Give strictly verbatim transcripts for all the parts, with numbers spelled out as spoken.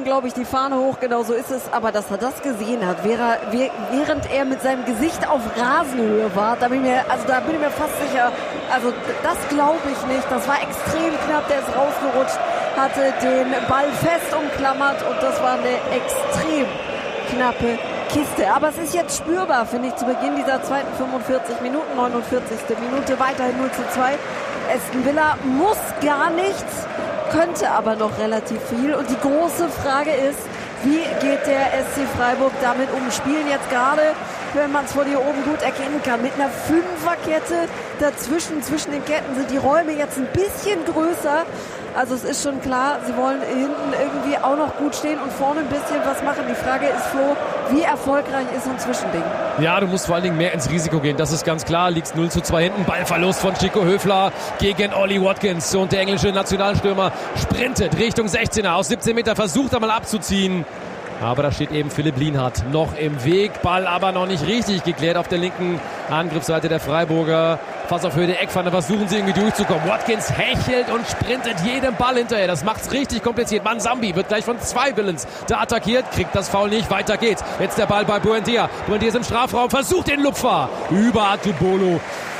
glaube ich, die Fahne hoch, genau so ist es. Aber dass er das gesehen hat, während er mit seinem Gesicht auf Rasenhöhe war, da bin ich mir, also da bin ich mir fast sicher, also das glaube ich nicht. Das war extrem knapp, der ist rausgerutscht, hatte den Ball fest umklammert und das war eine extrem knappe Kiste. Aber es ist jetzt spürbar, finde ich, zu Beginn dieser zweiten fünfundvierzig Minuten, neunundvierzigste Minute, weiterhin null zu zwei. Aston Villa muss gar nichts, könnte aber noch relativ viel. Und die große Frage ist, wie geht der S C Freiburg damit um? Spielen jetzt gerade, wenn man es von hier oben gut erkennen kann, mit einer Fünferkette dazwischen, zwischen den Ketten sind die Räume jetzt ein bisschen größer. Also es ist schon klar, sie wollen hinten irgendwie auch noch gut stehen und vorne ein bisschen was machen. Die Frage ist, Flo, wie erfolgreich ist so ein Zwischending? Ja, du musst vor allen Dingen mehr ins Risiko gehen, das ist ganz klar. Liegst null zu zwei hinten, Ballverlust von Chico Höfler gegen Ollie Watkins. Und der englische Nationalstürmer sprintet Richtung sechzehner. Aus siebzehn Meter versucht er mal abzuziehen. Aber da steht eben Philipp Lienhardt noch im Weg. Ball aber noch nicht richtig geklärt auf der linken Angriffsseite der Freiburger. Fast auf Höhe der Eckpfanne versuchen sie irgendwie durchzukommen. Watkins hechelt und sprintet jedem Ball hinterher. Das macht's richtig kompliziert. Mansambi wird gleich von zwei Villains da attackiert. Kriegt das Foul nicht. Weiter geht's. Jetzt der Ball bei Buendia. Buendia ist im Strafraum. Versucht den Lupfer über Atubolo.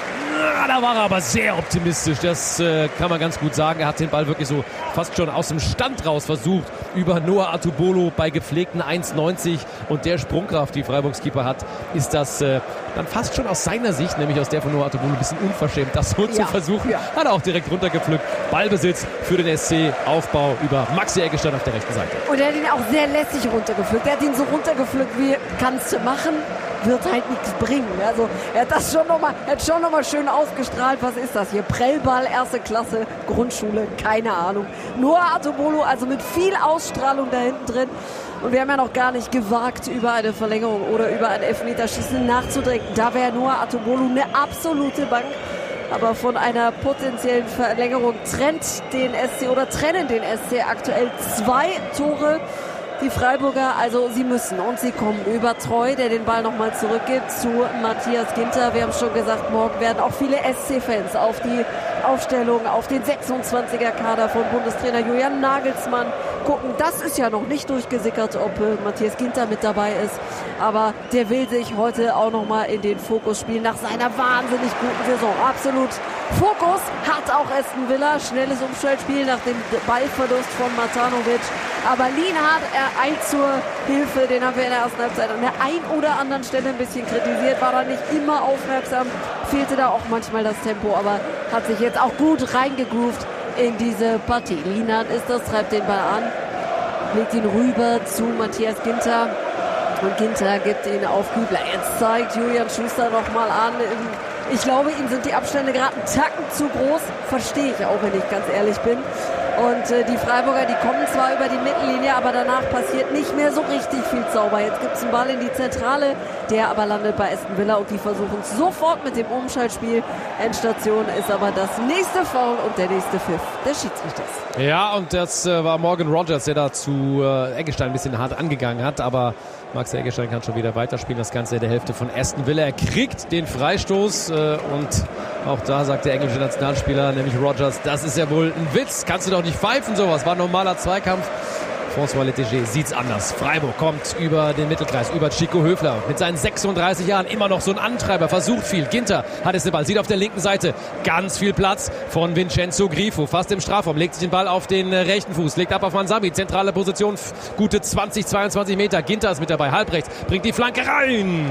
Da war er aber sehr optimistisch, das äh, kann man ganz gut sagen. Er hat den Ball wirklich so fast schon aus dem Stand raus versucht, über Noah Atubolo bei gepflegten eins neunzig und der Sprungkraft, die Freiburgs Keeper hat, ist das äh, dann fast schon aus seiner Sicht, nämlich aus der von Noah Atubolo, ein bisschen unverschämt, das so ja, zu versuchen. Ja. Hat er auch direkt runtergepflückt. Ballbesitz für den S C, Aufbau über Maxi Eggestein auf der rechten Seite. Und er hat ihn auch sehr lässig runtergepflückt. Er hat ihn so runtergepflückt, wie kannst du machen, wird halt nichts bringen. Also er hat das schon nochmal, er hat schon nochmal schön ausgestrahlt. Was ist das hier? Prellball, erste Klasse, Grundschule, keine Ahnung. Noah Atubolo, also mit viel Ausstrahlung da hinten drin. Und wir haben ja noch gar nicht gewagt, über eine Verlängerung oder über ein Elfmeterschießen nachzudenken. Da wäre Noah Atubolo eine absolute Bank. Aber von einer potenziellen Verlängerung trennt den S C oder trennen den S C aktuell zwei Tore. Die Freiburger, also sie müssen und sie kommen über Treu, der den Ball nochmal zurückgibt zu Matthias Ginter. Wir haben schon gesagt, morgen werden auch viele S C-Fans auf die Aufstellung, auf den sechsundzwanziger-Kader von Bundestrainer Julian Nagelsmann gucken. Das ist ja noch nicht durchgesickert, ob äh, Matthias Ginter mit dabei ist. Aber der will sich heute auch nochmal in den Fokus spielen nach seiner wahnsinnig guten Saison. Absolut Fokus hat auch Aston Villa. Schnelles Umschaltspiel nach dem Ballverlust von Matanovic. Aber Lienhardt, er eilt zur Hilfe, den haben wir in der ersten Halbzeit an der ein oder anderen Stelle ein bisschen kritisiert, war da nicht immer aufmerksam, fehlte da auch manchmal das Tempo, aber hat sich jetzt auch gut reingegroovt in diese Partie. Lienhardt ist das, treibt den Ball an, legt ihn rüber zu Matthias Ginter und Ginter gibt ihn auf Kübler. Jetzt zeigt Julian Schuster nochmal an. Ich glaube, ihm sind die Abstände gerade einen Tacken zu groß, verstehe ich auch, wenn ich ganz ehrlich bin. Und äh, die Freiburger, die kommen zwar über die Mittellinie, aber danach passiert nicht mehr so richtig viel Zauber. Jetzt gibt es einen Ball in die Zentrale, der aber landet bei Aston Villa und die versuchen es sofort mit dem Umschaltspiel. Endstation ist aber das nächste Foul und der nächste Pfiff des Schiedsrichters. Ja, und das äh, war Morgan Rogers, der da zu äh, Eggestein ein bisschen hart angegangen hat, aber Max Eggestein kann schon wieder weiterspielen, das Ganze in der Hälfte von Aston Villa. Er kriegt den Freistoß äh, und auch da sagt der englische Nationalspieler, nämlich Rogers, das ist ja wohl ein Witz, kannst du doch nicht pfeifen, sowas, war ein normaler Zweikampf. François Lettiger sieht's anders. Freiburg kommt über den Mittelkreis, über Chico Höfler. Mit seinen sechsunddreißig Jahren immer noch so ein Antreiber, versucht viel. Ginter hat jetzt den Ball, sieht auf der linken Seite ganz viel Platz von Vincenzo Grifo. Fast im Strafraum, legt sich den Ball auf den rechten Fuß, legt ab auf Mansambi. Zentrale Position, gute zwanzig, zweiundzwanzig Meter. Ginter ist mit dabei, halbrechts, bringt die Flanke rein.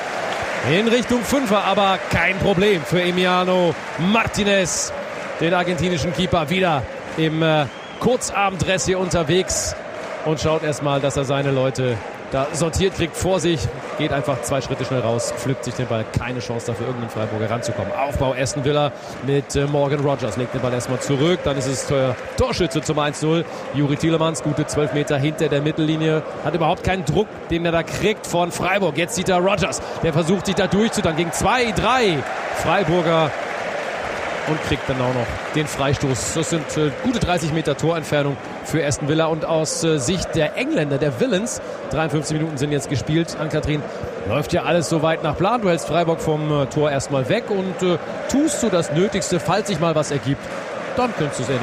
In Richtung Fünfer, aber kein Problem für Emiliano Martinez, den argentinischen Keeper, wieder im äh, Kurzarmdress hier unterwegs. Und schaut erstmal, dass er seine Leute da sortiert kriegt vor sich. Geht einfach zwei Schritte schnell raus, pflückt sich den Ball. Keine Chance dafür, irgendeinen Freiburger ranzukommen. Aufbau Aston Villa mit äh, Morgan Rogers. Legt den Ball erstmal zurück. Dann ist es der Torschütze zum eins null. Juri Tielemans, gute zwölf Meter hinter der Mittellinie. Hat überhaupt keinen Druck, den er da kriegt von Freiburg. Jetzt sieht er Rogers. Der versucht sich da durchzudrängen gegen zwei, drei Freiburger. Und kriegt dann auch noch den Freistoß. Das sind äh, gute dreißig Meter Torentfernung für Aston Villa. Und aus äh, Sicht der Engländer, der Villains, dreiundfünfzig Minuten sind jetzt gespielt. Ann-Kathrin, läuft ja alles soweit nach Plan. Du hältst Freiburg vom äh, Tor erstmal weg und äh, tust so das Nötigste, falls sich mal was ergibt. Dann könntest du es ernehmen.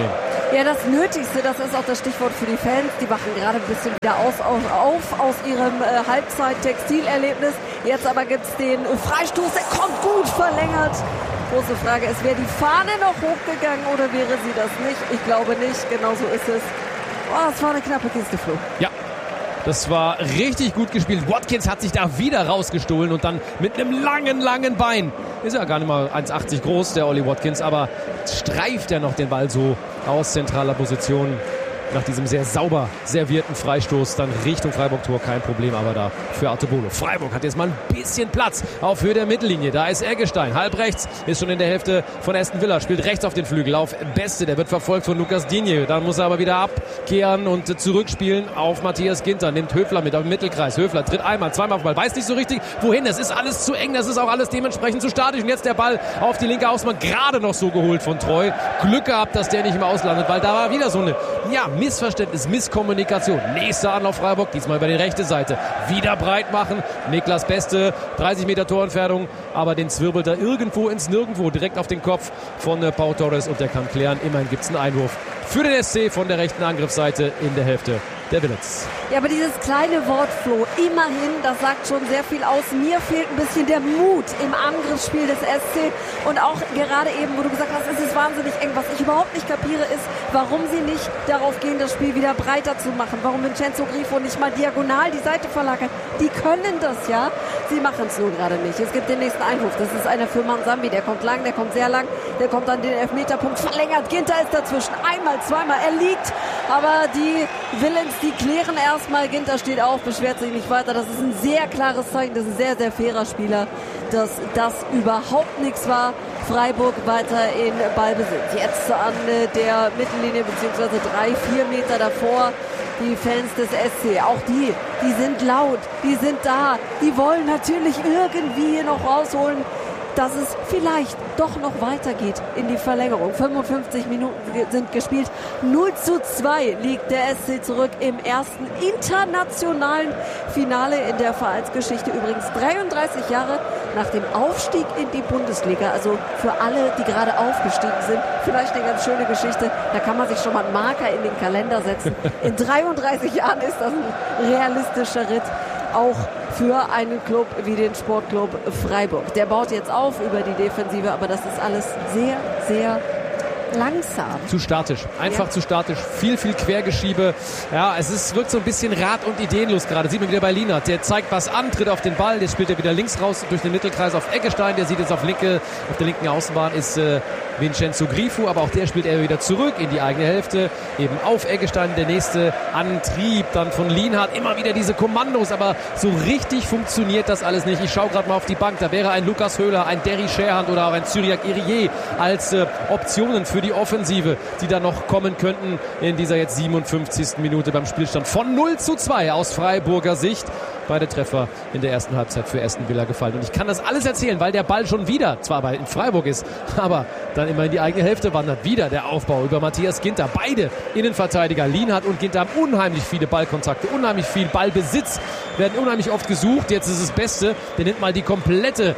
Ja, das Nötigste, das ist auch das Stichwort für die Fans. Die wachen gerade ein bisschen wieder aus, auf, auf aus ihrem äh, Halbzeit-Textilerlebnis. Jetzt aber gibt es den Freistoß, der kommt gut verlängert. Große Frage ist, wäre die Fahne noch hochgegangen oder wäre sie das nicht? Ich glaube nicht, genau so ist es. Oh, es war eine knappe Kiste, Flo. Ja. Das war richtig gut gespielt. Watkins hat sich da wieder rausgestohlen und dann mit einem langen, langen Bein. Ist ja gar nicht mal eins Komma achtzig groß, der Ollie Watkins, aber streift er noch den Ball so aus zentraler Position. Nach diesem sehr sauber servierten Freistoß dann Richtung Freiburg-Tor, kein Problem, aber da für Artebolo. Freiburg hat jetzt mal ein bisschen Platz auf Höhe der Mittellinie. Da ist Eggestein, halb rechts, ist schon in der Hälfte von Aston Villa, spielt rechts auf den Flügel, auf Beste, der wird verfolgt von Lucas Digne. Dann muss er aber wieder abkehren und zurückspielen auf Matthias Ginter, nimmt Höfler mit auf den Mittelkreis. Höfler tritt einmal, zweimal auf den Ball, weiß nicht so richtig, wohin. Das ist alles zu eng, das ist auch alles dementsprechend zu statisch. Und jetzt der Ball auf die linke Außenbahn, gerade noch so geholt von Treu. Glück gehabt, dass der nicht im Ausland, weil da war wieder so eine, ja, Missverständnis, Misskommunikation. Nächster Anlauf Freiburg, diesmal über die rechte Seite. Wieder breit machen. Niklas Beste, dreißig Meter Torentfernung, aber den zwirbelt er irgendwo ins Nirgendwo, direkt auf den Kopf von äh, Pau Torres und der kann klären. Immerhin gibt es einen Einwurf für den S C von der rechten Angriffsseite in der Hälfte der Villains. Ja, aber dieses kleine Wort, Flo, immerhin, das sagt schon sehr viel aus. Mir fehlt ein bisschen der Mut im Angriffsspiel des S C und auch gerade eben, wo du gesagt hast, es ist wahnsinnig eng. Was ich überhaupt nicht kapiere, ist, warum sie nicht darauf gehen, das Spiel wieder breiter zu machen. Warum Vincenzo Grifo nicht mal diagonal die Seite verlagert. Die können das, ja. Sie machen es nur gerade nicht. Es gibt den nächsten Einwurf. Das ist einer für Mansambi. Der kommt lang, der kommt sehr lang. Der kommt an den Elfmeterpunkt verlängert. Ginter ist dazwischen. Einmal, zweimal. Er liegt. Aber die Villains, die klären erstmal. Ginter steht auf, beschwert sich nicht weiter. Das ist ein sehr klares Zeichen. Das ist ein sehr, sehr fairer Spieler, dass das überhaupt nichts war. Freiburg weiter in Ballbesitz. Jetzt an der Mittellinie beziehungsweise drei, vier Meter davor. Die Fans des S C, auch die, die sind laut, die sind da. Die wollen natürlich irgendwie hier noch rausholen, dass es vielleicht doch noch weitergeht in die Verlängerung. fünfundfünfzig Minuten sind gespielt. null zu zwei liegt der S C zurück im ersten internationalen Finale in der Vereinsgeschichte. Übrigens dreiunddreißig Jahre nach dem Aufstieg in die Bundesliga. Also für alle, die gerade aufgestiegen sind, vielleicht eine ganz schöne Geschichte. Da kann man sich schon mal einen Marker in den Kalender setzen. In dreiunddreißig Jahren ist das ein realistischer Ritt. Auch für einen Club wie den Sportclub Freiburg. Der baut jetzt auf über die Defensive, aber das ist alles sehr, sehr langsam. Zu statisch. Einfach ja. zu statisch. Viel, viel Quergeschiebe. Ja, es ist, wirkt so ein bisschen rat- und ideenlos gerade. Sieht man wieder bei Lienert. Der zeigt was an, tritt auf den Ball. Jetzt spielt er wieder links raus durch den Mittelkreis auf Eggestein. Der sieht jetzt auf, linke, auf der linken Außenbahn ist äh, Vincenzo Grifo. Aber auch der spielt er wieder zurück in die eigene Hälfte. Eben auf Eggestein. Der nächste Antrieb dann von Lienhardt. Immer wieder diese Kommandos. Aber so richtig funktioniert das alles nicht. Ich schaue gerade mal auf die Bank. Da wäre ein Lukas Höhler, ein Derry Scherhand oder auch ein Cyriac Irié als äh, Optionen für die Offensive, die da noch kommen könnten in dieser jetzt siebenundfünfzigsten Minute beim Spielstand von null zu zwei aus Freiburger Sicht. Beide Treffer in der ersten Halbzeit für Aston Villa gefallen. Und ich kann das alles erzählen, weil der Ball schon wieder, zwar bei in Freiburg ist, aber dann immer in die eigene Hälfte wandert. Wieder der Aufbau über Matthias Ginter. Beide Innenverteidiger, Lienhardt und Ginter, haben unheimlich viele Ballkontakte, unheimlich viel Ballbesitz, werden unheimlich oft gesucht. Jetzt ist es das Beste, der nimmt mal die komplette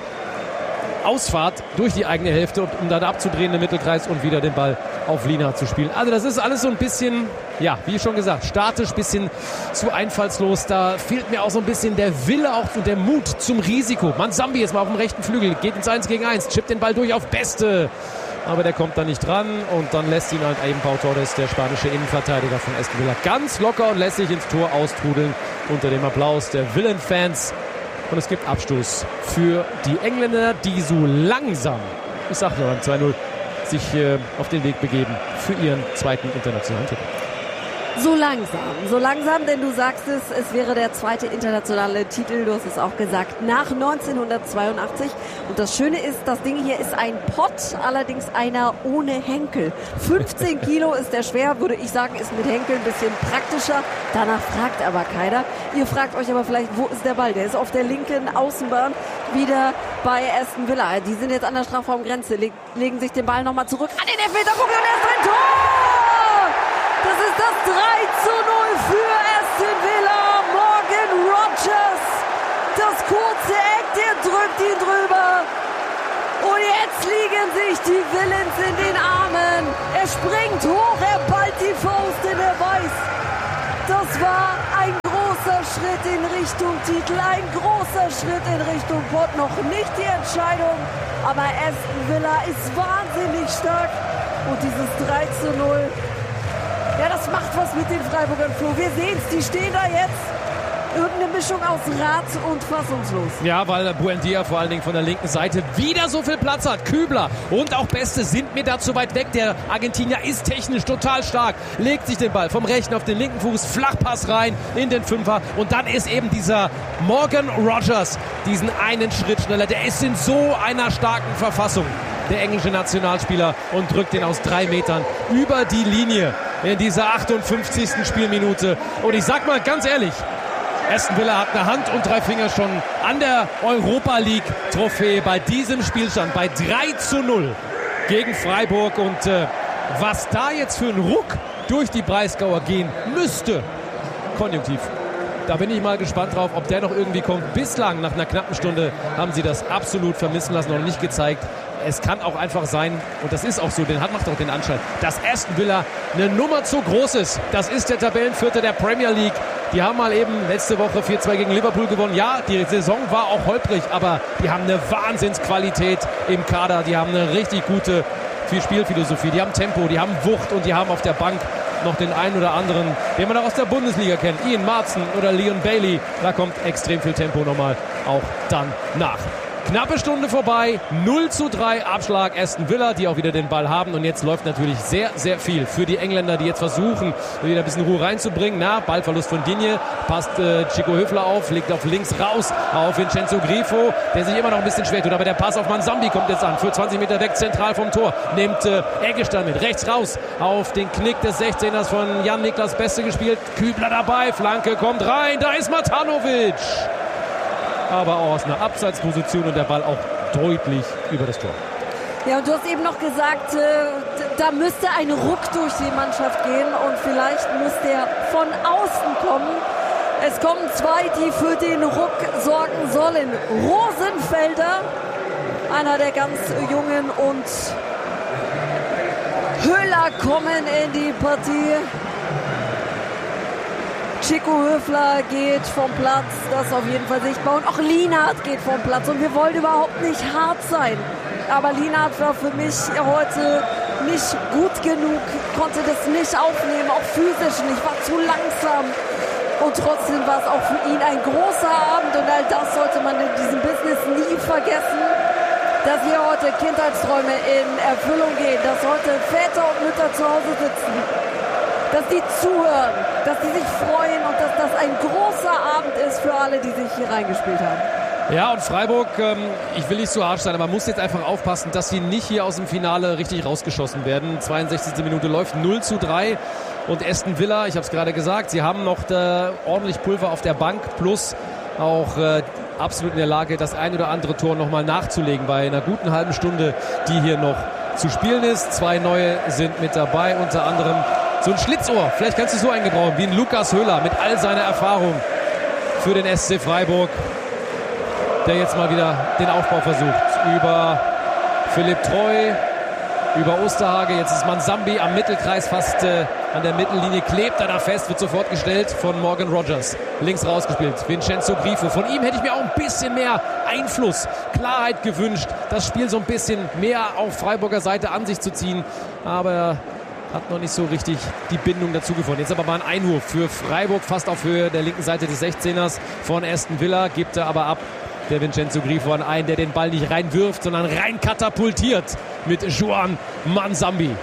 Ausfahrt durch die eigene Hälfte, um dann abzudrehen im Mittelkreis und wieder den Ball auf Lienhardt zu spielen. Also das ist alles so ein bisschen, ja, wie schon gesagt, statisch, bisschen zu einfallslos. Da fehlt mir auch so ein bisschen der Wille auch und der Mut zum Risiko. Mansambi jetzt mal auf dem rechten Flügel, geht ins eins gegen eins, chippt den Ball durch auf Beste. Aber der kommt da nicht dran und dann lässt ihn halt eben Pau Torres, der spanische Innenverteidiger von Aston Villa, ganz locker und lässt sich ins Tor austrudeln unter dem Applaus der Villen-Fans. Und es gibt Abstoß für die Engländer, die so langsam, ich sag nur beim zwei null, sich äh, auf den Weg begeben für ihren zweiten internationalen Titel. So langsam, so langsam, denn du sagst es, es wäre der zweite internationale Titel, du hast es auch gesagt, nach neunzehnhundertzweiundachtzig. Und das Schöne ist, das Ding hier ist ein Pott, allerdings einer ohne Henkel. fünfzehn Kilo ist der schwer, würde ich sagen, ist mit Henkel ein bisschen praktischer. Danach fragt aber keiner. Ihr fragt euch aber vielleicht, wo ist der Ball? Der ist auf der linken Außenbahn wieder bei Aston Villa. Die sind jetzt an der Strafraumgrenze, leg, legen sich den Ball nochmal zurück an den Elfmeterpunkt und er ist ein Tor! Das ist das drei zu null für Aston Villa. Morgan Rogers. Das kurze Eck, der drückt ihn drüber. Und jetzt liegen sich die Villains in den Armen. Er springt hoch, er ballt großer Schritt in Richtung Titel, ein großer Schritt in Richtung Pott. Noch nicht die Entscheidung, aber Aston Villa ist wahnsinnig stark. Und dieses drei zu null, ja, das macht was mit den Freiburgern, Flo. Wir sehen es, die stehen da jetzt. Irgendeine Mischung aus Rat und fassungslos. Ja, weil Buendia vor allen Dingen von der linken Seite wieder so viel Platz hat. Kübler und auch Beste sind mir da zu weit weg. Der Argentinier ist technisch total stark. Legt sich den Ball vom rechten auf den linken Fuß. Flachpass rein in den Fünfer. Und dann ist eben dieser Morgan Rogers diesen einen Schritt schneller. Der ist in so einer starken Verfassung, der englische Nationalspieler, und drückt den aus drei Metern über die Linie in dieser achtundfünfzigsten Spielminute. Und ich sag mal ganz ehrlich, Aston Villa hat eine Hand und drei Finger schon an der Europa League Trophäe bei diesem Spielstand, bei drei zu null gegen Freiburg. Und äh, was da jetzt für ein Ruck durch die Breisgauer gehen müsste, konjunktiv. Da bin ich mal gespannt drauf, ob der noch irgendwie kommt. Bislang, nach einer knappen Stunde, haben sie das absolut vermissen lassen und nicht gezeigt. Es kann auch einfach sein, und das ist auch so, den hat, macht auch den Anschein, dass Aston Villa eine Nummer zu groß ist. Das ist der Tabellenvierter der Premier League. Die haben mal eben letzte Woche vier zwei gegen Liverpool gewonnen. Ja, die Saison war auch holprig, aber die haben eine Wahnsinnsqualität im Kader. Die haben eine richtig gute Spielphilosophie. Die haben Tempo, die haben Wucht und die haben auf der Bank noch den einen oder anderen, den man auch aus der Bundesliga kennt. Ian Maatsen oder Leon Bailey. Da kommt extrem viel Tempo nochmal auch dann nach. Knappe Stunde vorbei, null zu drei Abschlag Aston Villa, die auch wieder den Ball haben. Und jetzt läuft natürlich sehr, sehr viel für die Engländer, die jetzt versuchen, wieder ein bisschen Ruhe reinzubringen. Na, Ballverlust von Digne, passt äh, Chico Höfler auf, legt auf links raus auf Vincenzo Grifo, der sich immer noch ein bisschen schwer tut. Aber der Pass auf Manzambi kommt jetzt an, für zwanzig Meter weg, zentral vom Tor. Nimmt äh, Eggestein mit, rechts raus auf den Knick des sechzehners von Jan-Niklas Beste gespielt. Kübler dabei, Flanke kommt rein, da ist Matanovic. Aber auch aus einer Abseitsposition und der Ball auch deutlich über das Tor. Ja, und du hast eben noch gesagt, äh, da müsste ein Ruck durch die Mannschaft gehen und vielleicht muss der von außen kommen. Es kommen zwei, die für den Ruck sorgen sollen. Rosenfelder, einer der ganz Jungen, und Höhler kommen in die Partie. Chico Höfler geht vom Platz, das ist auf jeden Fall sichtbar. Und auch Lienhardt geht vom Platz. Und wir wollen überhaupt nicht hart sein. Aber Lienhardt war für mich heute nicht gut genug, konnte das nicht aufnehmen, auch physisch nicht, war zu langsam. Und trotzdem war es auch für ihn ein großer Abend. Und all das sollte man in diesem Business nie vergessen, dass hier heute Kindheitsträume in Erfüllung gehen, dass heute Väter und Mütter zu Hause sitzen, dass die zuhören, dass die sich freuen und dass das ein großer Abend ist für alle, die sich hier reingespielt haben. Ja, und Freiburg, ähm, ich will nicht so harsch sein, aber man muss jetzt einfach aufpassen, dass sie nicht hier aus dem Finale richtig rausgeschossen werden. zweiundsechzigste Minute läuft, null zu drei. Und Aston Villa, ich habe es gerade gesagt, sie haben noch da ordentlich Pulver auf der Bank, plus auch äh, absolut in der Lage, das ein oder andere Tor nochmal nachzulegen bei einer guten halben Stunde, die hier noch zu spielen ist. Zwei neue sind mit dabei, unter anderem so ein Schlitzohr, vielleicht kannst du so eingebrauchen, wie ein Lukas Höhler mit all seiner Erfahrung für den S C Freiburg, der jetzt mal wieder den Aufbau versucht. Über Philipp Treu, über Osterhage, jetzt ist Manzambi am Mittelkreis, fast äh, an der Mittellinie, klebt er da fest, wird sofort gestellt von Morgan Rogers. Links rausgespielt, Vincenzo Grifo. Von ihm hätte ich mir auch ein bisschen mehr Einfluss, Klarheit gewünscht, das Spiel so ein bisschen mehr auf Freiburger Seite an sich zu ziehen, aber er hat noch nicht so richtig die Bindung dazu gefunden. Jetzt aber mal ein Einwurf für Freiburg, fast auf Höhe der linken Seite des sechzehners von Aston Villa, gibt er aber ab. Der Vincenzo Grifo an einen, der den Ball nicht reinwirft, sondern rein katapultiert mit Juan Manzambi.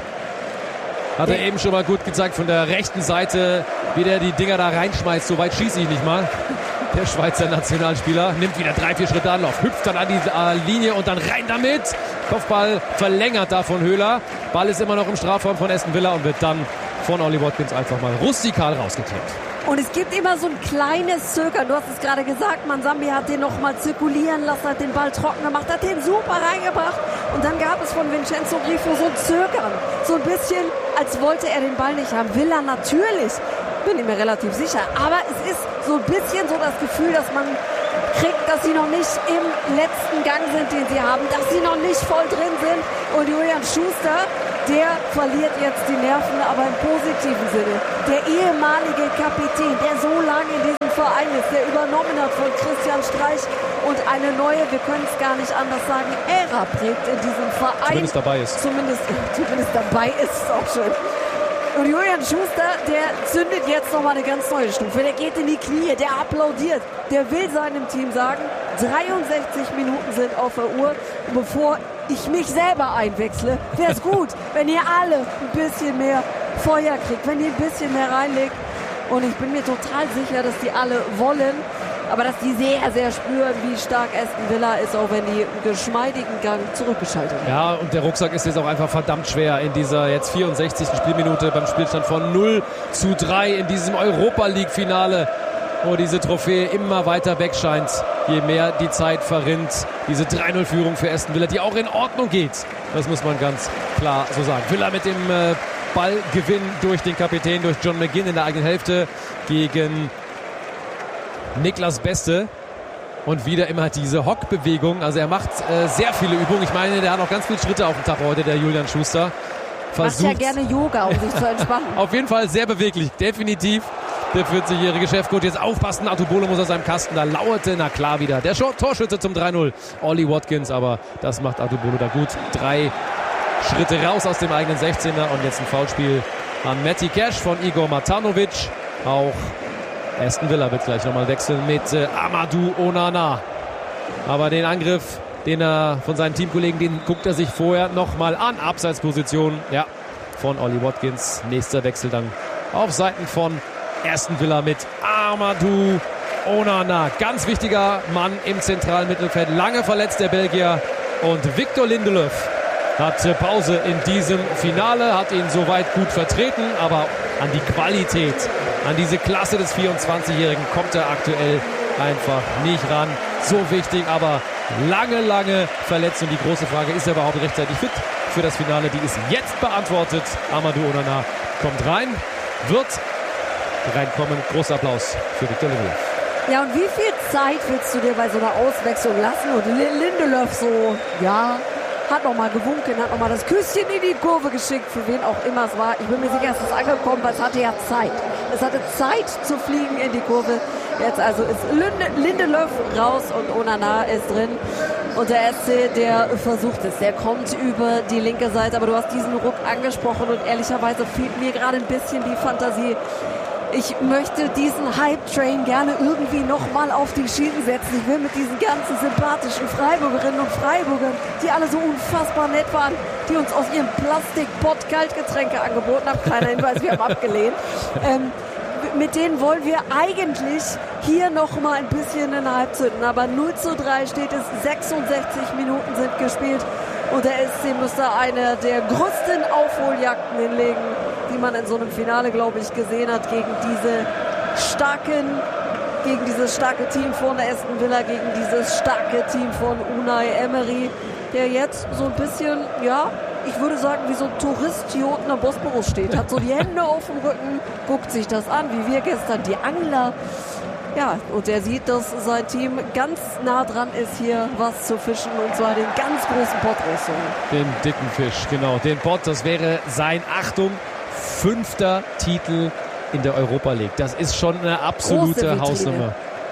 Hat er eben schon mal gut gezeigt von der rechten Seite, wie der die Dinger da reinschmeißt. So weit schieße ich nicht mal. Der Schweizer Nationalspieler nimmt wieder drei, vier Schritte Anlauf, hüpft dann an die äh, Linie und dann rein damit. Kopfball verlängert da von Höhler. Ball ist immer noch im Strafraum von Aston Villa und wird dann von Ollie Watkins einfach mal rustikal rausgeklärt. Und es gibt immer so ein kleines Zögern. Du hast es gerade gesagt, Manzambi hat den noch mal zirkulieren lassen, hat den Ball trocken gemacht, hat den super reingebracht. Und dann gab es von Vincenzo Grifo so ein Zögern. So ein bisschen, als wollte er den Ball nicht haben. Will er natürlich, bin ich mir relativ sicher. Aber es ist so ein bisschen so das Gefühl, dass man kriegt, dass sie noch nicht im letzten Gang sind, den sie haben, dass sie noch nicht voll drin sind. Und Julian Schuster, der verliert jetzt die Nerven, aber im positiven Sinne. Der ehemalige Kapitän, der so lange in diesem Verein Verein ist, der übernommen hat von Christian Streich und eine neue, wir können es gar nicht anders sagen, Ära prägt in diesem Verein. Zumindest dabei ist. Zumindest, zumindest dabei ist es auch schön. Und Julian Schuster, der zündet jetzt nochmal eine ganz neue Stufe. Der geht in die Knie, der applaudiert. Der will seinem Team sagen, dreiundsechzig Minuten sind auf der Uhr. Und bevor ich mich selber einwechsle, wäre es gut, wenn ihr alle ein bisschen mehr Feuer kriegt, wenn ihr ein bisschen mehr reinlegt. Und ich bin mir total sicher, dass die alle wollen. Aber dass die sehr, sehr spüren, wie stark Aston Villa ist, auch wenn die einen geschmeidigen Gang zurückgeschaltet haben. Ja, und der Rucksack ist jetzt auch einfach verdammt schwer in dieser jetzt vierundsechzigsten Spielminute beim Spielstand von null zu drei in diesem Europa-League-Finale, wo diese Trophäe immer weiter weg scheint, je mehr die Zeit verrinnt. Diese drei null Führung für Aston Villa, die auch in Ordnung geht. Das muss man ganz klar so sagen. Villa mit dem äh, Ballgewinn durch den Kapitän, durch John McGinn in der eigenen Hälfte gegen Niklas Beste und wieder immer diese Hockbewegung. Also er macht äh, sehr viele Übungen. Ich meine, der hat noch ganz viele Schritte auf dem Tag heute, der Julian Schuster. Versucht macht ja gerne Yoga, um sich zu entspannen. Auf jeden Fall sehr beweglich, definitiv. Der vierzigjährige Chefcoach, jetzt aufpassen, Atubolo muss aus seinem Kasten, da lauerte, na klar wieder, der Torschütze zum drei null, Ollie Watkins, aber das macht Atubolo da gut. Drei Schritte raus aus dem eigenen sechzehner und jetzt ein Foulspiel an Matty Cash von Igor Matanovic. Auch Aston Villa wird gleich nochmal wechseln mit äh, Amadou Onana. Aber den Angriff, den er von seinen Teamkollegen, den guckt er sich vorher nochmal an. Abseitsposition, ja, von Ollie Watkins. Nächster Wechsel dann auf Seiten von Aston Villa mit Amadou Onana. Ganz wichtiger Mann im zentralen Mittelfeld. Lange verletzt der Belgier. Und Victor Lindelöf hat Pause in diesem Finale, hat ihn soweit gut vertreten, aber an die Qualität, an diese Klasse des vierundzwanzigjährigen kommt er aktuell einfach nicht ran. So wichtig, aber lange, lange verletzt. Und die große Frage, ist er überhaupt rechtzeitig fit für das Finale? Die ist jetzt beantwortet. Amadou Onana kommt rein, wird reinkommen. Großer Applaus für Victor Lindelöf. Ja, und wie viel Zeit willst du dir bei so einer Auswechslung lassen? Und Lindelöf so, ja, hat nochmal gewunken, hat nochmal das Küsschen in die Kurve geschickt, für wen auch immer es war. Ich bin mir sicher, es ist angekommen, weil es hatte ja Zeit. Es hatte Zeit zu fliegen in die Kurve. Jetzt also ist Lindelöf raus und Onana ist drin. Und der S C, der versucht es, der kommt über die linke Seite. Aber du hast diesen Ruck angesprochen und ehrlicherweise fehlt mir gerade ein bisschen die Fantasie. Ich möchte diesen Hype-Train gerne irgendwie nochmal auf die Schienen setzen. Ich will mit diesen ganzen sympathischen Freiburgerinnen und Freiburgern, die alle so unfassbar nett waren, die uns aus ihrem Plastikpott Kaltgetränke angeboten haben. Keiner Hinweis, wir haben abgelehnt. Ähm, mit denen wollen wir eigentlich hier nochmal ein bisschen in den Hype zünden. Aber null zu drei steht es, sechsundsechzig Minuten sind gespielt. Und der S C müsste eine der größten Aufholjagden hinlegen, die man in so einem Finale, glaube ich, gesehen hat, gegen diese starken, gegen dieses starke Team von Aston Villa, gegen dieses starke Team von Unai Emery, der jetzt so ein bisschen, ja, ich würde sagen, wie so ein Tourist hier unten am Bosporus steht, hat so die Hände auf dem Rücken, guckt sich das an, wie wir gestern, die Angler. Ja, und er sieht, dass sein Team ganz nah dran ist, hier was zu fischen, und zwar den ganz großen Pott rauszuholen. Den dicken Fisch, genau, den Pott, das wäre sein, Achtung, fünfter Titel in der Europa League. Das ist schon eine absolute Hausnummer.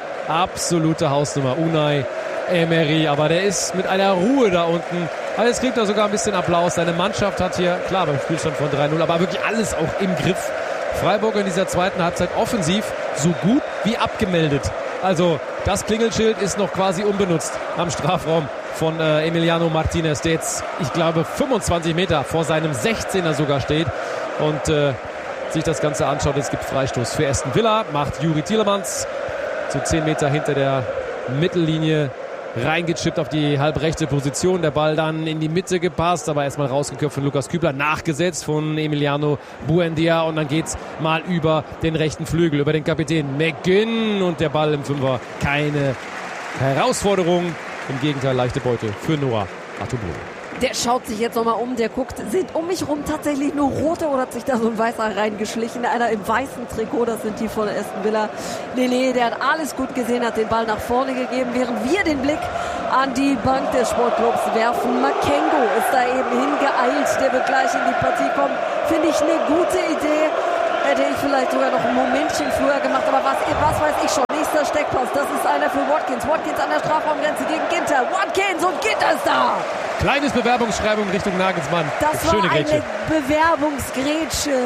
Absolute Hausnummer. Unai Emery, aber der ist mit einer Ruhe da unten. Aber jetzt kriegt er sogar ein bisschen Applaus. Seine Mannschaft hat hier, klar, beim Spielstand von drei null, aber wirklich alles auch im Griff. Freiburg in dieser zweiten Halbzeit offensiv so gut wie abgemeldet. Also das Klingelschild ist noch quasi unbenutzt am Strafraum von äh, Emiliano Martinez, der jetzt, ich glaube, fünfundzwanzig Meter vor seinem sechzehner sogar steht und äh, sich das Ganze anschaut. Es gibt Freistoß für Aston Villa, macht Juri Tielemans so zehn Meter hinter der Mittellinie reingechippt auf die halbrechte Position. Der Ball dann in die Mitte gepasst, aber erstmal rausgeköpft von Lukas Kübler, nachgesetzt von Emiliano Buendia, und dann geht's mal über den rechten Flügel, über den Kapitän McGinn, und der Ball im Fünfer. Keine Herausforderung, im Gegenteil leichte Beute für Noah Atubolo. Der schaut sich jetzt nochmal um, der guckt, sind um mich rum tatsächlich nur rote oder hat sich da so ein Weißer reingeschlichen? Einer im weißen Trikot, das sind die von Aston Villa. Nee, nee, der hat alles gut gesehen, hat den Ball nach vorne gegeben, während wir den Blick an die Bank des Sportclubs werfen. Makengo ist da eben hingeeilt, der wird gleich in die Partie kommen. Finde ich eine gute Idee. Hätte ich vielleicht sogar noch ein Momentchen früher gemacht, aber was, was weiß ich schon. Nächste einer für Watkins. Watkins an der Strafraumgrenze gegen Ginter. Watkins und Ginter ist da. Kleines Bewerbungsschreibung Richtung Nagelsmann. Das war Schöne Grätsche. eine Bewerbungsgrätsche.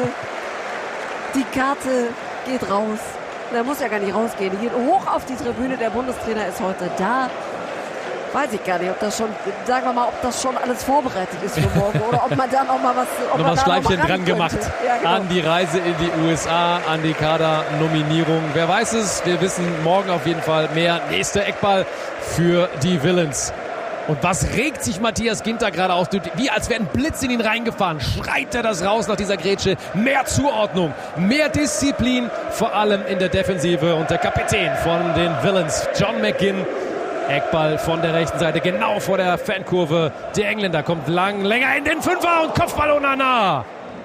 Die Karte geht raus. Der muss ja gar nicht rausgehen. Die geht hoch auf die Tribüne. Der Bundestrainer ist heute da. Weiß ich gar nicht, ob das schon, sagen wir mal, ob das schon alles vorbereitet ist für morgen oder ob man da noch mal was, ob noch man mal da Schleifchen noch mal dran gemacht ja, genau. an die Reise in die U S A, an die Kadernominierung. Wer weiß es, wir wissen morgen auf jeden Fall mehr. Nächster Eckball für die Villains. Und was regt sich Matthias Ginter gerade aus? Wie als wäre ein Blitz in ihn reingefahren. Schreit er das raus nach dieser Grätsche. Mehr Zuordnung, mehr Disziplin, vor allem in der Defensive. Und der Kapitän von den Villains, John McGinn. Eckball von der rechten Seite, genau vor der Fankurve. Der Engländer kommt lang, länger in den Fünfer und Kopfball Onana.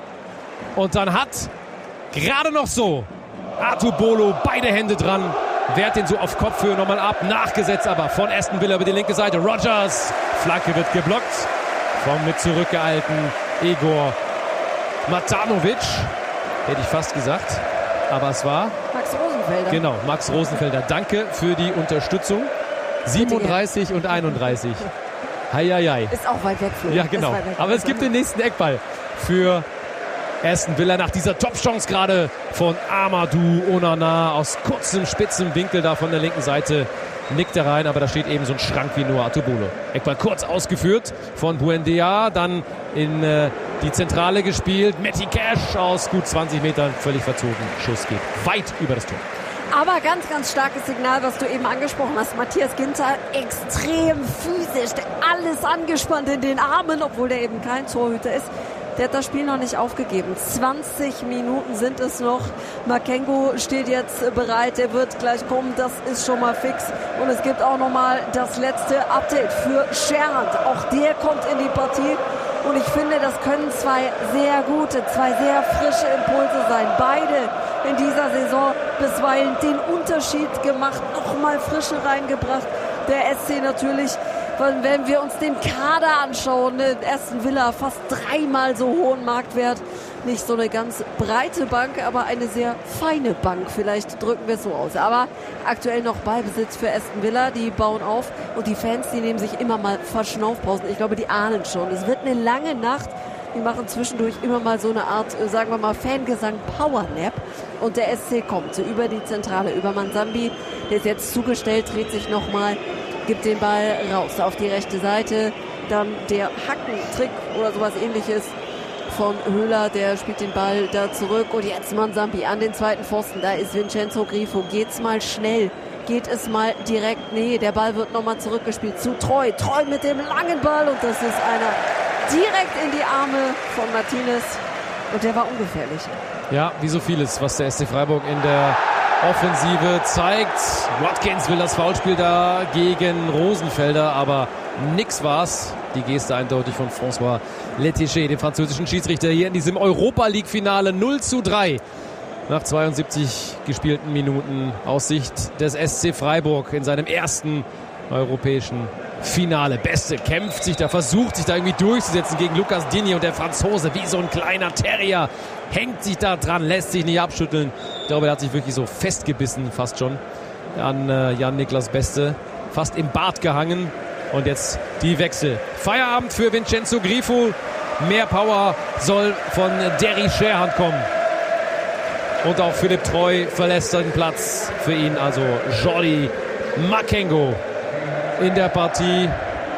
Und dann hat gerade noch so Artur Bolo beide Hände dran. Wehrt den so auf Kopfhöhe nochmal ab. Nachgesetzt aber von Aston Villa über die linke Seite. Rodgers. Flanke wird geblockt vom mit zurückgeeilten Egor Matanovic. Hätte ich fast gesagt. Aber es war Max Rosenfelder. Genau, Max Rosenfelder. Danke für die Unterstützung. siebenunddreißig und einunddreißig. Heieiei. Ist auch weit weg, Flo. Ja, genau. Weg. Aber es gibt den nächsten Eckball für Aston Villa nach dieser Top-Chance gerade von Amadou Onana aus kurzem, spitzem Winkel da von der linken Seite. Nickt er rein, aber da steht eben so ein Schrank wie nur Artur Bolo. Eckball kurz ausgeführt von Buendia, dann in äh, die Zentrale gespielt. Matty Cash aus gut zwanzig Metern, völlig verzogen. Schuss geht weit über das Tor. Aber ganz, ganz starkes Signal, was du eben angesprochen hast. Matthias Ginter extrem physisch, alles angespannt in den Armen, obwohl der eben kein Torhüter ist. Der hat das Spiel noch nicht aufgegeben. zwanzig Minuten sind es noch. Makengo steht jetzt bereit, der wird gleich kommen, das ist schon mal fix. Und es gibt auch noch mal das letzte Update für Scherhand. Auch der kommt in die Partie. Und ich finde, das können zwei sehr gute, zwei sehr frische Impulse sein. Beide in dieser Saison bisweilen den Unterschied gemacht, nochmal Frische reingebracht. Der S C natürlich, wenn wir uns den Kader anschauen, ne, Aston Villa fast dreimal so hohen Marktwert. Nicht so eine ganz breite Bank, aber eine sehr feine Bank. Vielleicht drücken wir es so aus. Aber aktuell noch Ballbesitz für Aston Villa. Die bauen auf und die Fans, die nehmen sich immer mal Verschnaufpausen. Ich glaube, die ahnen schon. Es wird eine lange Nacht. Die machen zwischendurch immer mal so eine Art, sagen wir mal, Fangesang-Powernap. Und der S C kommt über die Zentrale, über Manzambi. Der ist jetzt zugestellt, dreht sich nochmal, gibt den Ball raus auf die rechte Seite. Dann der Hackentrick oder sowas ähnliches von Höhler, der spielt den Ball da zurück. Und jetzt Manzambi an den zweiten Pfosten. Da ist Vincenzo Grifo. Geht's mal schnell? Geht es mal direkt? Nee, der Ball wird nochmal zurückgespielt zu Treu. Treu mit dem langen Ball. Und das ist einer direkt in die Arme von Martinez. Und der war ungefährlich. Ja, wie so vieles, was der S C Freiburg in der Offensive zeigt. Watkins will das Foulspiel da gegen Rosenfelder, aber nix war's. Die Geste eindeutig von François Letticher, dem französischen Schiedsrichter, hier in diesem Europa-League-Finale null zu drei. Nach zweiundsiebzig gespielten Minuten aus Sicht des S C Freiburg in seinem ersten europäischen Finale. Beste kämpft sich da, versucht sich da irgendwie durchzusetzen gegen Lucas Digne, und der Franzose wie so ein kleiner Terrier hängt sich da dran, lässt sich nicht abschütteln. Ich glaube, er hat sich wirklich so festgebissen, fast schon, an äh, Jan-Niklas Beste. Fast im Bart gehangen. Und jetzt die Wechsel. Feierabend für Vincenzo Grifo. Mehr Power soll von Derry Scherhand kommen. Und auch Philipp Treu verlässt den Platz für ihn. Also Jordi Makengo in der Partie.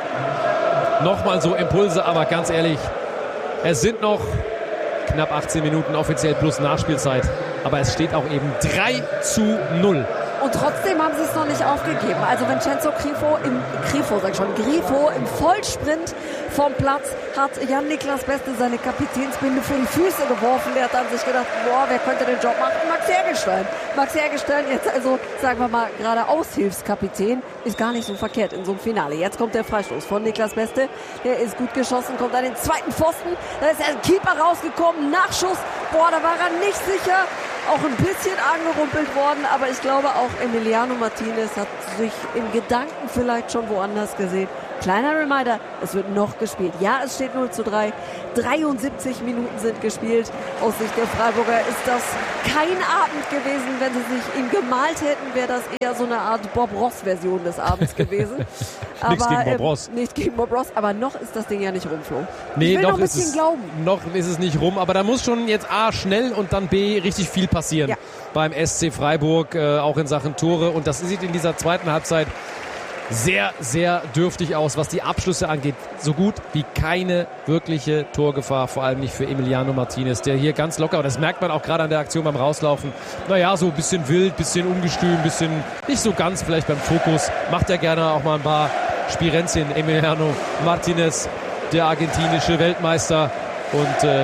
Nochmal so Impulse, aber ganz ehrlich, es sind noch knapp achtzehn Minuten offiziell plus Nachspielzeit. Aber es steht auch eben drei zu null. Und trotzdem haben sie es noch nicht aufgegeben. Also Vincenzo Grifo im Grifo, sag ich schon, Grifo im Vollsprint vom Platz hat Jan-Niklas Beste seine Kapitänsbinde vor die Füße geworfen. Der hat an sich gedacht, boah, wer könnte den Job machen? Max Hergelstein. Max Hergelstein jetzt also, sagen wir mal, gerade Aushilfskapitän, ist gar nicht so verkehrt in so einem Finale. Jetzt kommt der Freistoß von Niklas Beste. Der ist gut geschossen, kommt an den zweiten Pfosten. Da ist der Keeper rausgekommen, Nachschuss. Boah, da war er nicht sicher. Auch ein bisschen angerumpelt worden, aber ich glaube auch Emiliano Martinez hat sich in Gedanken vielleicht schon woanders gesehen Kleiner Reminder, es wird noch gespielt. Ja, es steht null zu drei. dreiundsiebzig Minuten sind gespielt. Aus Sicht der Freiburger ist das kein Abend gewesen. Wenn sie sich ihn gemalt hätten, wäre das eher so eine Art Bob Ross-Version des Abends gewesen. Aber, Nichts gegen Bob Ross. Äh, nicht gegen Bob Ross, aber noch ist das Ding ja nicht rum, Flo. Nee, ich will noch, noch ein ist bisschen es, glauben. noch ist es nicht rum, aber da muss schon jetzt A, schnell und dann B, richtig viel passieren Ja. beim S C Freiburg, äh, auch in Sachen Tore. Und das sieht in dieser zweiten Halbzeit sehr, sehr dürftig aus, was die Abschlüsse angeht. So gut wie keine wirkliche Torgefahr, vor allem nicht für Emiliano Martinez, der hier ganz locker, und das merkt man auch gerade an der Aktion beim Rauslaufen, naja, so ein bisschen wild, bisschen ungestüm, bisschen nicht so ganz vielleicht beim Fokus, macht er gerne auch mal ein paar Spirenzchen. Emiliano Martinez, der argentinische Weltmeister, und äh,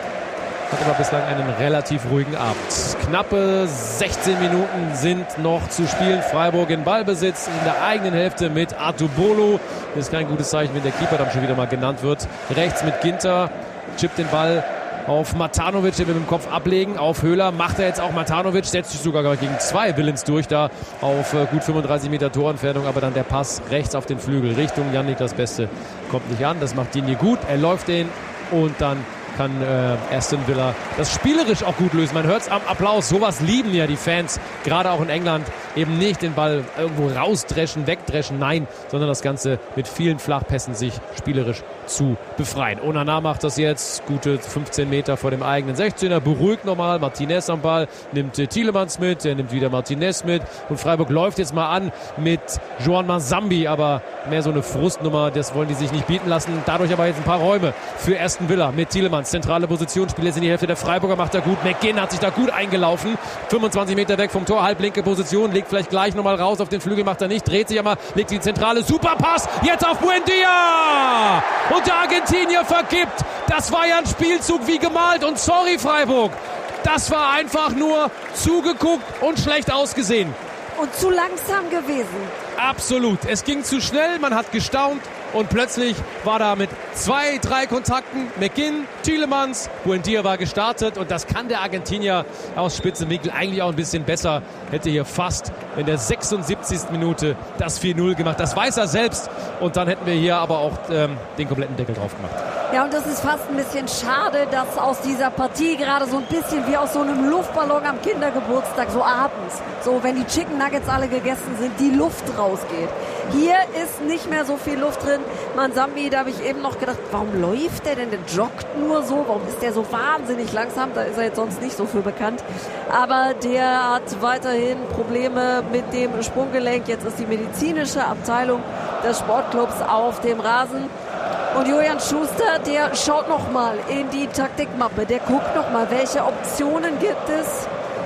hat aber bislang einen relativ ruhigen Abend. Knappe sechzehn Minuten sind noch zu spielen. Freiburg in Ballbesitz in der eigenen Hälfte mit Artubolo. Das ist kein gutes Zeichen, wenn der Keeper dann schon wieder mal genannt wird. Rechts mit Ginter, chippt den Ball auf Matanovic, den wir mit dem Kopf ablegen. Auf Höhler macht er jetzt auch Matanovic, setzt sich sogar gegen zwei Willens durch, da auf äh, gut fünfunddreißig Meter Torentfernung, aber dann der Pass rechts auf den Flügel Richtung Yannick, das Beste kommt nicht an. Das macht Digne gut, er läuft den und dann kann äh, Aston Villa das spielerisch auch gut lösen. Man hört es am Applaus. Sowas lieben ja die Fans, gerade auch in England. Eben nicht den Ball irgendwo rausdreschen, wegdreschen, nein, sondern das Ganze mit vielen Flachpässen sich spielerisch zu befreien. Onana macht das jetzt, gute fünfzehn Meter vor dem eigenen sechzehner, beruhigt nochmal, Martinez am Ball, nimmt äh, Tielemans mit, er nimmt wieder Martinez mit und Freiburg läuft jetzt mal an mit Joan Mazambi, aber mehr so eine Frustnummer, das wollen die sich nicht bieten lassen. Dadurch aber jetzt ein paar Räume für Aston Villa mit Tielemans, zentrale Position, spielt jetzt in die Hälfte der Freiburger, macht er gut, McGinn hat sich da gut eingelaufen, fünfundzwanzig Meter weg vom Tor, halblinke Position, legt vielleicht gleich nochmal raus auf den Flügel, macht er nicht, dreht sich aber, legt die Zentrale, super Pass, jetzt auf Buendia! Und der Argentinier vergibt. Das war ja ein Spielzug wie gemalt. Und sorry, Freiburg, das war einfach nur zugeguckt und schlecht ausgesehen. Und zu langsam gewesen. Absolut. Es ging zu schnell, man hat gestaunt und plötzlich war da mit zwei, drei Kontakten McGinn, Tielemans, Buendia war gestartet und das kann der Argentinier aus Spitzenwinkel eigentlich auch ein bisschen besser. Hätte hier fast in der sechsundsiebzigsten Minute das vier null gemacht. Das weiß er selbst und dann hätten wir hier aber auch ähm, den kompletten Deckel drauf gemacht. Ja, und das ist fast ein bisschen schade, dass aus dieser Partie gerade so ein bisschen wie aus so einem Luftballon am Kindergeburtstag, so abends, so wenn die Chicken Nuggets alle gegessen sind, die Luft rausgeht. Hier ist nicht mehr so viel Luft drin. Manzambi, da habe ich eben noch gedacht, warum läuft der denn? Der joggt nur so. Warum ist der so wahnsinnig langsam? Da ist er jetzt sonst nicht so für bekannt. Aber der hat weiterhin Probleme mit dem Sprunggelenk. Jetzt ist die medizinische Abteilung des Sportclubs auf dem Rasen. Und Julian Schuster, der schaut nochmal in die Taktikmappe. Der guckt nochmal, welche Optionen gibt es.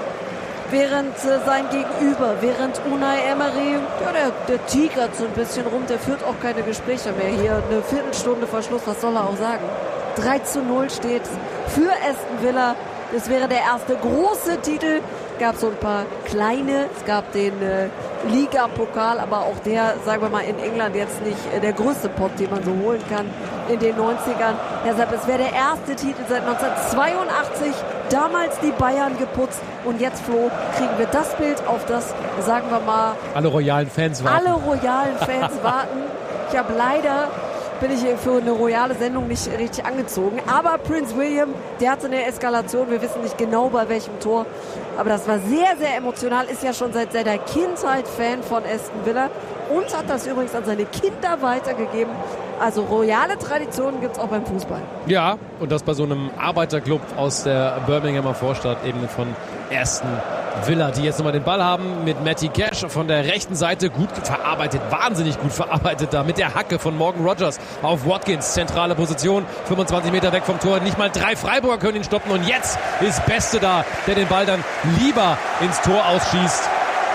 Während äh, sein Gegenüber, während Unai Emery, ja, der, der tigert so ein bisschen rum, der führt auch keine Gespräche mehr. Hier eine Viertelstunde Verschluss, was soll er auch sagen? drei zu null steht für Aston Villa. Das wäre der erste große Titel. Es gab so ein paar kleine, es gab den äh, Liga-Pokal, aber auch der, sagen wir mal, in England jetzt nicht äh, der größte Pot, den man so holen kann in den neunzigern. Deshalb, es wäre der erste Titel seit neunzehnhundertzweiundachtzig, damals die Bayern geputzt und jetzt, Flo, kriegen wir das Bild, auf das, sagen wir mal, alle royalen Fans warten. Alle royalen Fans warten. Ich habe leider, bin ich für eine royale Sendung nicht richtig angezogen. Aber Prince William, der hatte eine Eskalation. Wir wissen nicht genau bei welchem Tor. Aber das war sehr, sehr emotional. Ist ja schon seit seiner Kindheit Fan von Aston Villa. Und hat das übrigens an seine Kinder weitergegeben. Also royale Traditionen gibt es auch beim Fußball. Ja, und das bei so einem Arbeiterclub aus der Birminghamer Vorstadt, eben von Aston Villa, die jetzt nochmal den Ball haben mit Matty Cash von der rechten Seite, gut verarbeitet, wahnsinnig gut verarbeitet da mit der Hacke von Morgan Rogers auf Watkins, zentrale Position, fünfundzwanzig Meter weg vom Tor, nicht mal drei Freiburger können ihn stoppen und jetzt ist Beste da, der den Ball dann lieber ins Tor ausschießt,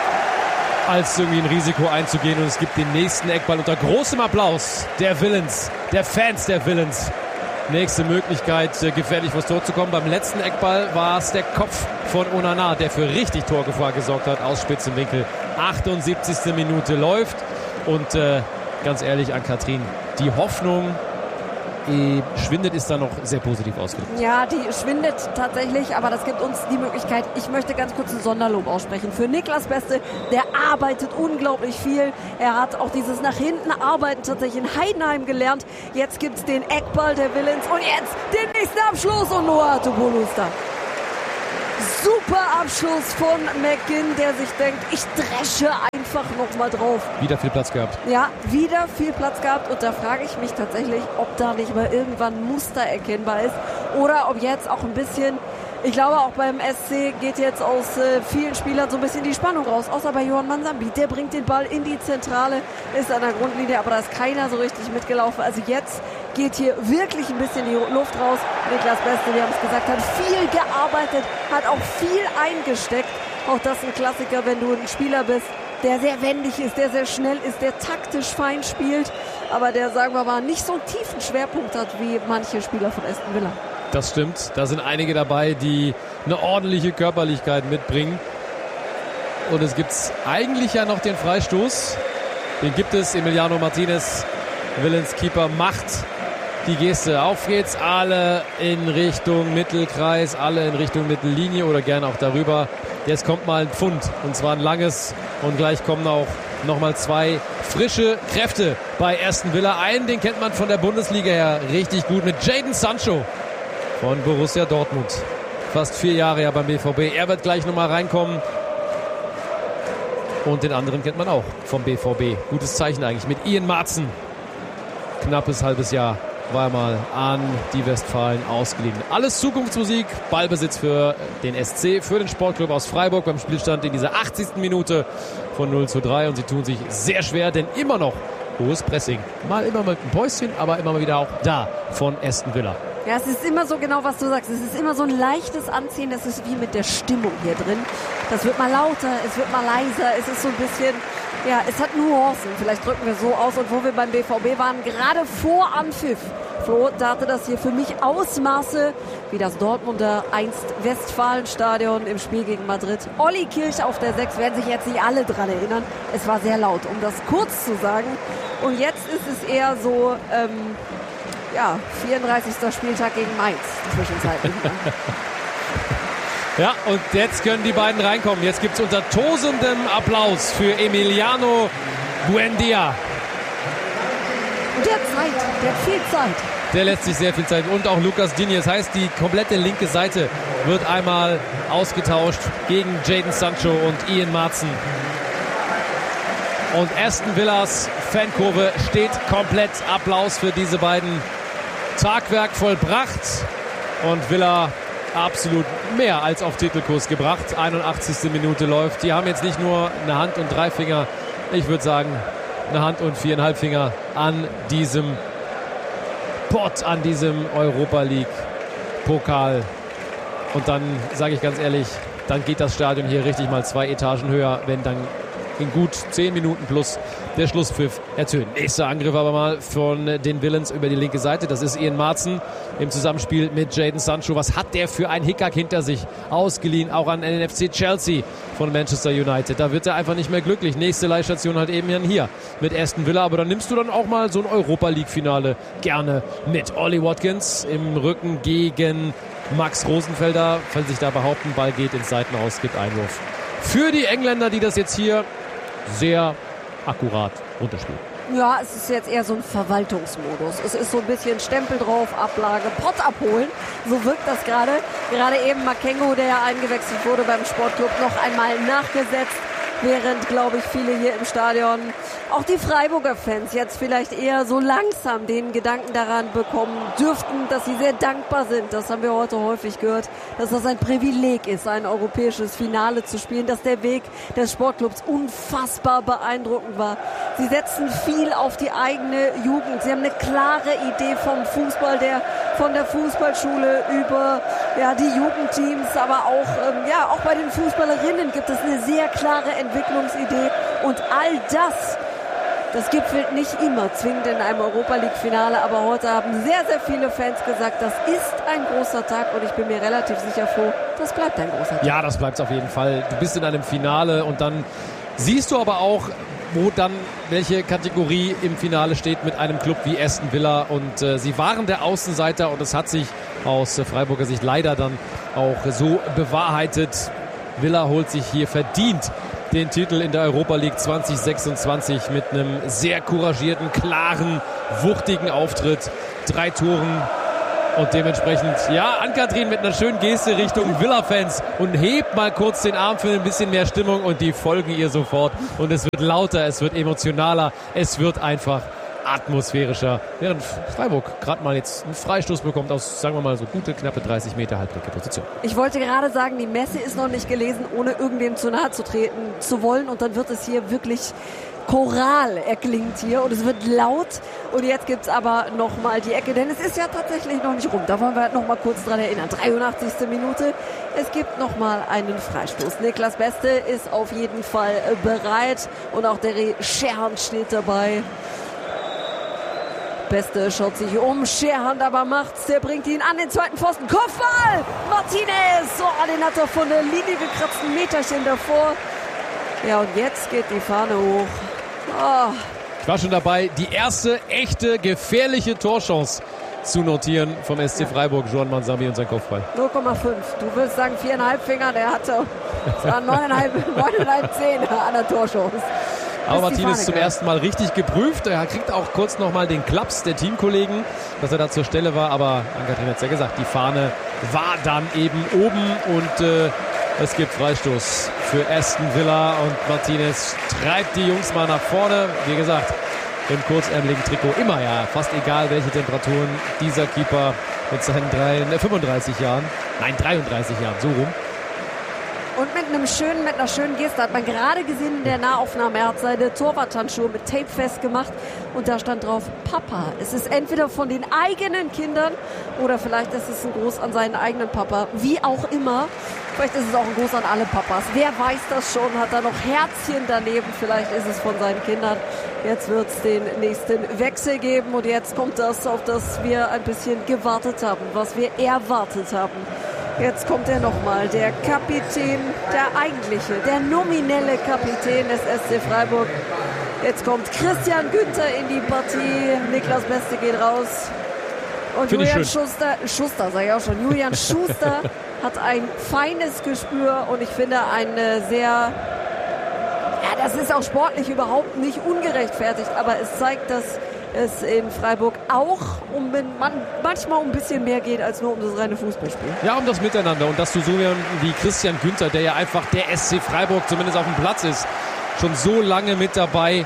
als irgendwie ein Risiko einzugehen, und es gibt den nächsten Eckball unter großem Applaus der Villains, der Fans der Villains. Nächste Möglichkeit, gefährlich vors Tor zu kommen. Beim letzten Eckball war es der Kopf von Onana, der für richtig Torgefahr gesorgt hat aus Spitzenwinkel. achtundsiebzigste Minute läuft und äh, ganz ehrlich an Katrin, die Hoffnung äh, schwindet, ist da noch sehr positiv ausgedrückt. Ja, die schwindet tatsächlich, aber das gibt uns die Möglichkeit. Ich möchte ganz kurz ein Sonderlob aussprechen für Niklas Beste. Der arbeitet unglaublich viel. Er hat auch dieses nach hinten arbeiten tatsächlich in Heidenheim gelernt. Jetzt gibt es den Eckball der Villains und jetzt den nächsten Abschluss und Noah Topoulos da. Super Abschluss von McGinn, der sich denkt, ich dresche einfach noch mal drauf. Wieder viel Platz gehabt. Ja, wieder viel Platz gehabt und da frage ich mich tatsächlich, ob da nicht mal irgendwann ein Muster erkennbar ist oder ob jetzt auch ein bisschen, ich glaube auch beim S C geht jetzt aus äh, vielen Spielern so ein bisschen die Spannung raus, außer bei Johann Mansambi, der bringt den Ball in die Zentrale, ist an der Grundlinie, aber da ist keiner so richtig mitgelaufen, also jetzt geht hier wirklich ein bisschen die Luft raus. Niklas Beste, wir haben es gesagt, hat viel gearbeitet, hat auch viel eingesteckt. Auch das ein Klassiker, wenn du ein Spieler bist, der sehr wendig ist, der sehr schnell ist, der taktisch fein spielt, aber der, sagen wir mal, nicht so einen tiefen Schwerpunkt hat wie manche Spieler von Aston Villa. Das stimmt. Da sind einige dabei, die eine ordentliche Körperlichkeit mitbringen. Und es gibt eigentlich ja noch den Freistoß. Den gibt es. Emiliano Martinez, Villains Keeper, macht die Geste. Auf geht's, alle in Richtung Mittelkreis, alle in Richtung Mittellinie oder gerne auch darüber. Jetzt kommt mal ein Pfund und zwar ein langes und gleich kommen auch nochmal zwei frische Kräfte bei Aston Villa. Einen, den kennt man von der Bundesliga her richtig gut mit Jadon Sancho von Borussia Dortmund. Fast vier Jahre ja beim B V B. Er wird gleich nochmal reinkommen. Und den anderen kennt man auch vom B V B. Gutes Zeichen eigentlich mit Ian Maatsen. Knappes halbes Jahr war er mal an die Westfalen ausgeliehen. Alles Zukunftsmusik, Ballbesitz für den S C, für den Sportclub aus Freiburg beim Spielstand in dieser achtzigsten Minute von null zu drei. Und sie tun sich sehr schwer, denn immer noch hohes Pressing. Mal immer mit einem Päuschen, aber immer mal wieder auch da von Aston Villa. Ja, es ist immer so genau, was du sagst. Es ist immer so ein leichtes Anziehen. Das ist wie mit der Stimmung hier drin. Das wird mal lauter, es wird mal leiser. Es ist so ein bisschen, ja, es hat Nuancen. Vielleicht drücken wir so aus. Und wo wir beim B V B waren, gerade vor Anpfiff, Flo, da hatte das hier für mich Ausmaße wie das Dortmunder einst Westfalenstadion im Spiel gegen Madrid. Olli Kirch auf der sechs, werden sich jetzt nicht alle dran erinnern. Es war sehr laut, um das kurz zu sagen. Und jetzt ist es eher so, ähm, ja, vierunddreißigster Spieltag gegen Mainz zwischenzeitlich. Ja, und jetzt können die beiden reinkommen. Jetzt gibt es unter tosendem Applaus für Emiliano Buendia. Und der hat Zeit, der hat viel Zeit. Der lässt sich sehr viel Zeit. Und auch Lucas Digne. Das heißt, die komplette linke Seite wird einmal ausgetauscht gegen Jadon Sancho und Ian Maatsen. Und Aston Villas Fankurve steht komplett. Applaus für diese beiden. Tagwerk vollbracht. Und Villa absolut mehr als auf Titelkurs gebracht. einundachtzigste Minute läuft. Die haben jetzt nicht nur eine Hand und drei Finger. Ich würde sagen, eine Hand und viereinhalb Finger an diesem Pot, an diesem Europa League Pokal. Und dann sage ich ganz ehrlich, dann geht das Stadion hier richtig mal zwei Etagen höher, wenn dann in gut zehn Minuten plus der Schlusspfiff ertönt. Nächster Angriff aber mal von den Villains über die linke Seite. Das ist Ian Maatsen im Zusammenspiel mit Jadon Sancho. Was hat der für einen Hickhack hinter sich? Ausgeliehen auch an N F C Chelsea von Manchester United. Da wird er einfach nicht mehr glücklich. Nächste Leihstation halt eben hier mit Aston Villa. Aber dann nimmst du dann auch mal so ein Europa-League-Finale gerne mit. Ollie Watkins im Rücken gegen Max Rosenfelder. Falls sich da behaupten, Ball geht ins Seitenaus, gibt Einwurf. Für die Engländer, die das jetzt hier sehr akkurat runterspielen. Ja, es ist jetzt eher so ein Verwaltungsmodus. Es ist so ein bisschen Stempel drauf, Ablage, Pott abholen. So wirkt das gerade. Gerade eben Makengo, der ja eingewechselt wurde beim Sportclub, noch einmal nachgesetzt. Während, glaube ich, viele hier im Stadion, auch die Freiburger Fans, jetzt vielleicht eher so langsam den Gedanken daran bekommen dürften, dass sie sehr dankbar sind. Das haben wir heute häufig gehört, dass das ein Privileg ist, ein europäisches Finale zu spielen, dass der Weg des Sportclubs unfassbar beeindruckend war. Sie setzen viel auf die eigene Jugend. Sie haben eine klare Idee vom Fußball, der von der Fußballschule über ja, die Jugendteams, aber auch, ähm, ja, auch bei den Fußballerinnen gibt es eine sehr klare Entwicklungsidee. Und all das, das gipfelt nicht immer zwingend in einem Europa-League-Finale, aber heute haben sehr, sehr viele Fans gesagt, das ist ein großer Tag und ich bin mir relativ sicher, Flo, das bleibt ein großer Tag. Ja, das bleibt es auf jeden Fall. Du bist in einem Finale und dann siehst du aber auch, wo dann welche Kategorie im Finale steht mit einem Club wie Aston Villa. Und äh, sie waren der Außenseiter und es hat sich aus äh, Freiburger Sicht leider dann auch so bewahrheitet. Villa holt sich hier verdient den Titel in der Europa League zwanzig sechsundzwanzig mit einem sehr couragierten, klaren, wuchtigen Auftritt. Drei Toren. Und dementsprechend, ja, Ann-Kathrin mit einer schönen Geste Richtung Villa-Fans und hebt mal kurz den Arm für ein bisschen mehr Stimmung und die folgen ihr sofort. Und es wird lauter, es wird emotionaler, es wird einfach atmosphärischer. Während Freiburg gerade mal jetzt einen Freistoß bekommt aus, sagen wir mal, so gute, knappe dreißig Meter halbrecke Position. Ich wollte gerade sagen, die Messe ist noch nicht gelesen, ohne irgendwem zu nahe zu treten zu wollen. Und dann wird es hier wirklich Choral erklingt hier und es wird laut. Und jetzt gibt es aber nochmal die Ecke, denn es ist ja tatsächlich noch nicht rum. Da wollen wir halt nochmal kurz dran erinnern. dreiundachtzigste Minute. Es gibt nochmal einen Freistoß. Niklas Beste ist auf jeden Fall bereit und auch der Scherhand steht dabei. Beste schaut sich um. Scherhand aber macht's. Der bringt ihn an den zweiten Pfosten. Kopfball! Martinez! Oh, den hat er von der Linie gekratzt. Ein Meterchen davor. Ja, und jetzt geht die Fahne hoch. Oh. Ich war schon dabei, die erste echte, gefährliche Torchance zu notieren vom S C Freiburg. Juan Manzambi und sein Kopfball. null Komma fünf. Du willst sagen viereinhalb Finger. Der hatte neuneinhalb, neuneinhalb, zehn an der Torchance. Aber Martinez zum ersten Mal richtig geprüft. Er kriegt auch kurz nochmal den Klaps der Teamkollegen, dass er da zur Stelle war. Aber Ann-Kathrin hat es ja gesagt, die Fahne war dann eben oben und äh, es gibt Freistoß für Aston Villa und Martinez treibt die Jungs mal nach vorne. Wie gesagt, im kurzärmeligen Trikot immer ja, fast egal welche Temperaturen dieser Keeper mit seinen drei, äh, fünfunddreißig Jahren, nein dreiunddreißig Jahren, so rum. Und mit einem schönen, mit einer schönen Geste hat man gerade gesehen in der Nahaufnahme, er hat seine Torwarthandschuhe mit Tape festgemacht und da stand drauf Papa. Es ist entweder von den eigenen Kindern oder vielleicht ist es ein Gruß an seinen eigenen Papa. Wie auch immer. Vielleicht ist es auch ein Gruß an alle Papas. Wer weiß das schon? Hat da noch Herzchen daneben? Vielleicht ist es von seinen Kindern. Jetzt wird es den nächsten Wechsel geben und jetzt kommt das, auf das wir ein bisschen gewartet haben, was wir erwartet haben. Jetzt kommt er nochmal, der Kapitän, der eigentliche, der nominelle Kapitän des S C Freiburg. Jetzt kommt Christian Günther in die Partie. Niklas Beste geht raus. Und Find Julian Schuster, Schuster sage ich auch schon, Julian Schuster hat ein feines Gespür und ich finde eine sehr, ja, das ist auch sportlich überhaupt nicht ungerechtfertigt, aber es zeigt, dass es in Freiburg auch um man, manchmal um ein bisschen mehr geht als nur um das reine Fußballspiel. Ja, um das Miteinander und dass du so jemanden wie Christian Günther, der ja einfach der S C Freiburg zumindest auf dem Platz ist, schon so lange mit dabei,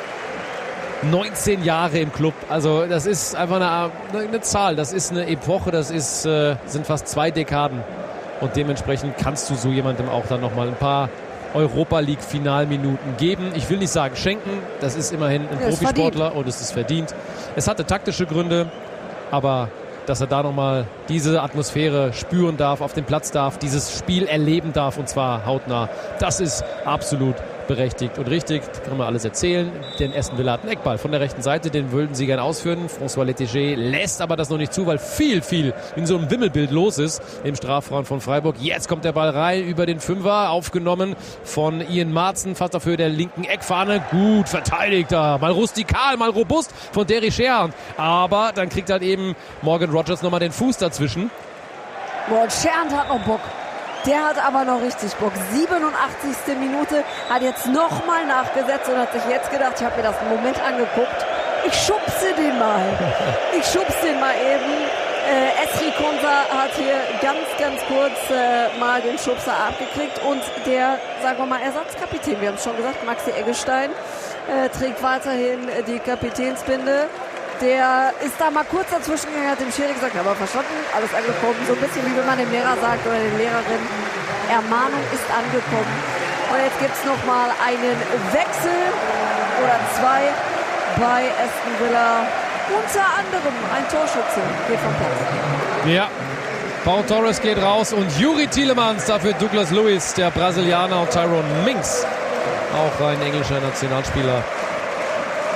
neunzehn Jahre im Club, also das ist einfach eine, eine Zahl, das ist eine Epoche, das ist, äh, sind fast zwei Dekaden und dementsprechend kannst du so jemandem auch dann nochmal ein paar Europa League Finalminuten geben. Ich will nicht sagen schenken, das ist immerhin ein ja, Profisportler und es ist verdient. Es hatte taktische Gründe, aber dass er da nochmal diese Atmosphäre spüren darf, auf dem Platz darf, dieses Spiel erleben darf und zwar hautnah, das ist absolut berechtigt und richtig, kann man alles erzählen, denn Aston Villa hat einen Eckball von der rechten Seite, den würden sie gerne ausführen. François Lettiger lässt aber das noch nicht zu, weil viel, viel in so einem Wimmelbild los ist im Strafraum von Freiburg. Jetzt kommt der Ball rein über den Fünfer, aufgenommen von Ian Maatsen, fast auf Höhe der linken Eckfahne. Gut verteidigt da, mal rustikal, mal robust von Derry Scherhand. Aber dann kriegt halt eben Morgan Rogers nochmal den Fuß dazwischen. Boah, Scherhand hat noch Bock. Der hat aber noch richtig Bock. siebenundachtzigste Minute, hat jetzt nochmal nachgesetzt und hat sich jetzt gedacht, ich habe mir das einen Moment angeguckt, ich schubse den mal. Ich schubse den mal eben. Äh, Esri Konsa hat hier ganz, ganz kurz äh, mal den Schubser abgekriegt und der, sagen wir mal, Ersatzkapitän, wir haben es schon gesagt, Maxi Eggestein, äh, trägt weiterhin die Kapitänsbinde. Der ist da mal kurz dazwischen gegangen, hat dem Schiri gesagt, aber verstanden, alles angekommen. So ein bisschen wie wenn man dem Lehrer sagt oder der Lehrerin, Ermahnung ist angekommen. Und jetzt gibt es nochmal einen Wechsel oder zwei bei Aston Villa. Unter anderem ein Torschütze geht vom Platz. Ja, Pau Torres geht raus und Youri Tielemans, dafür Douglas Luiz, der Brasilianer und Tyrone Mings, auch ein englischer Nationalspieler.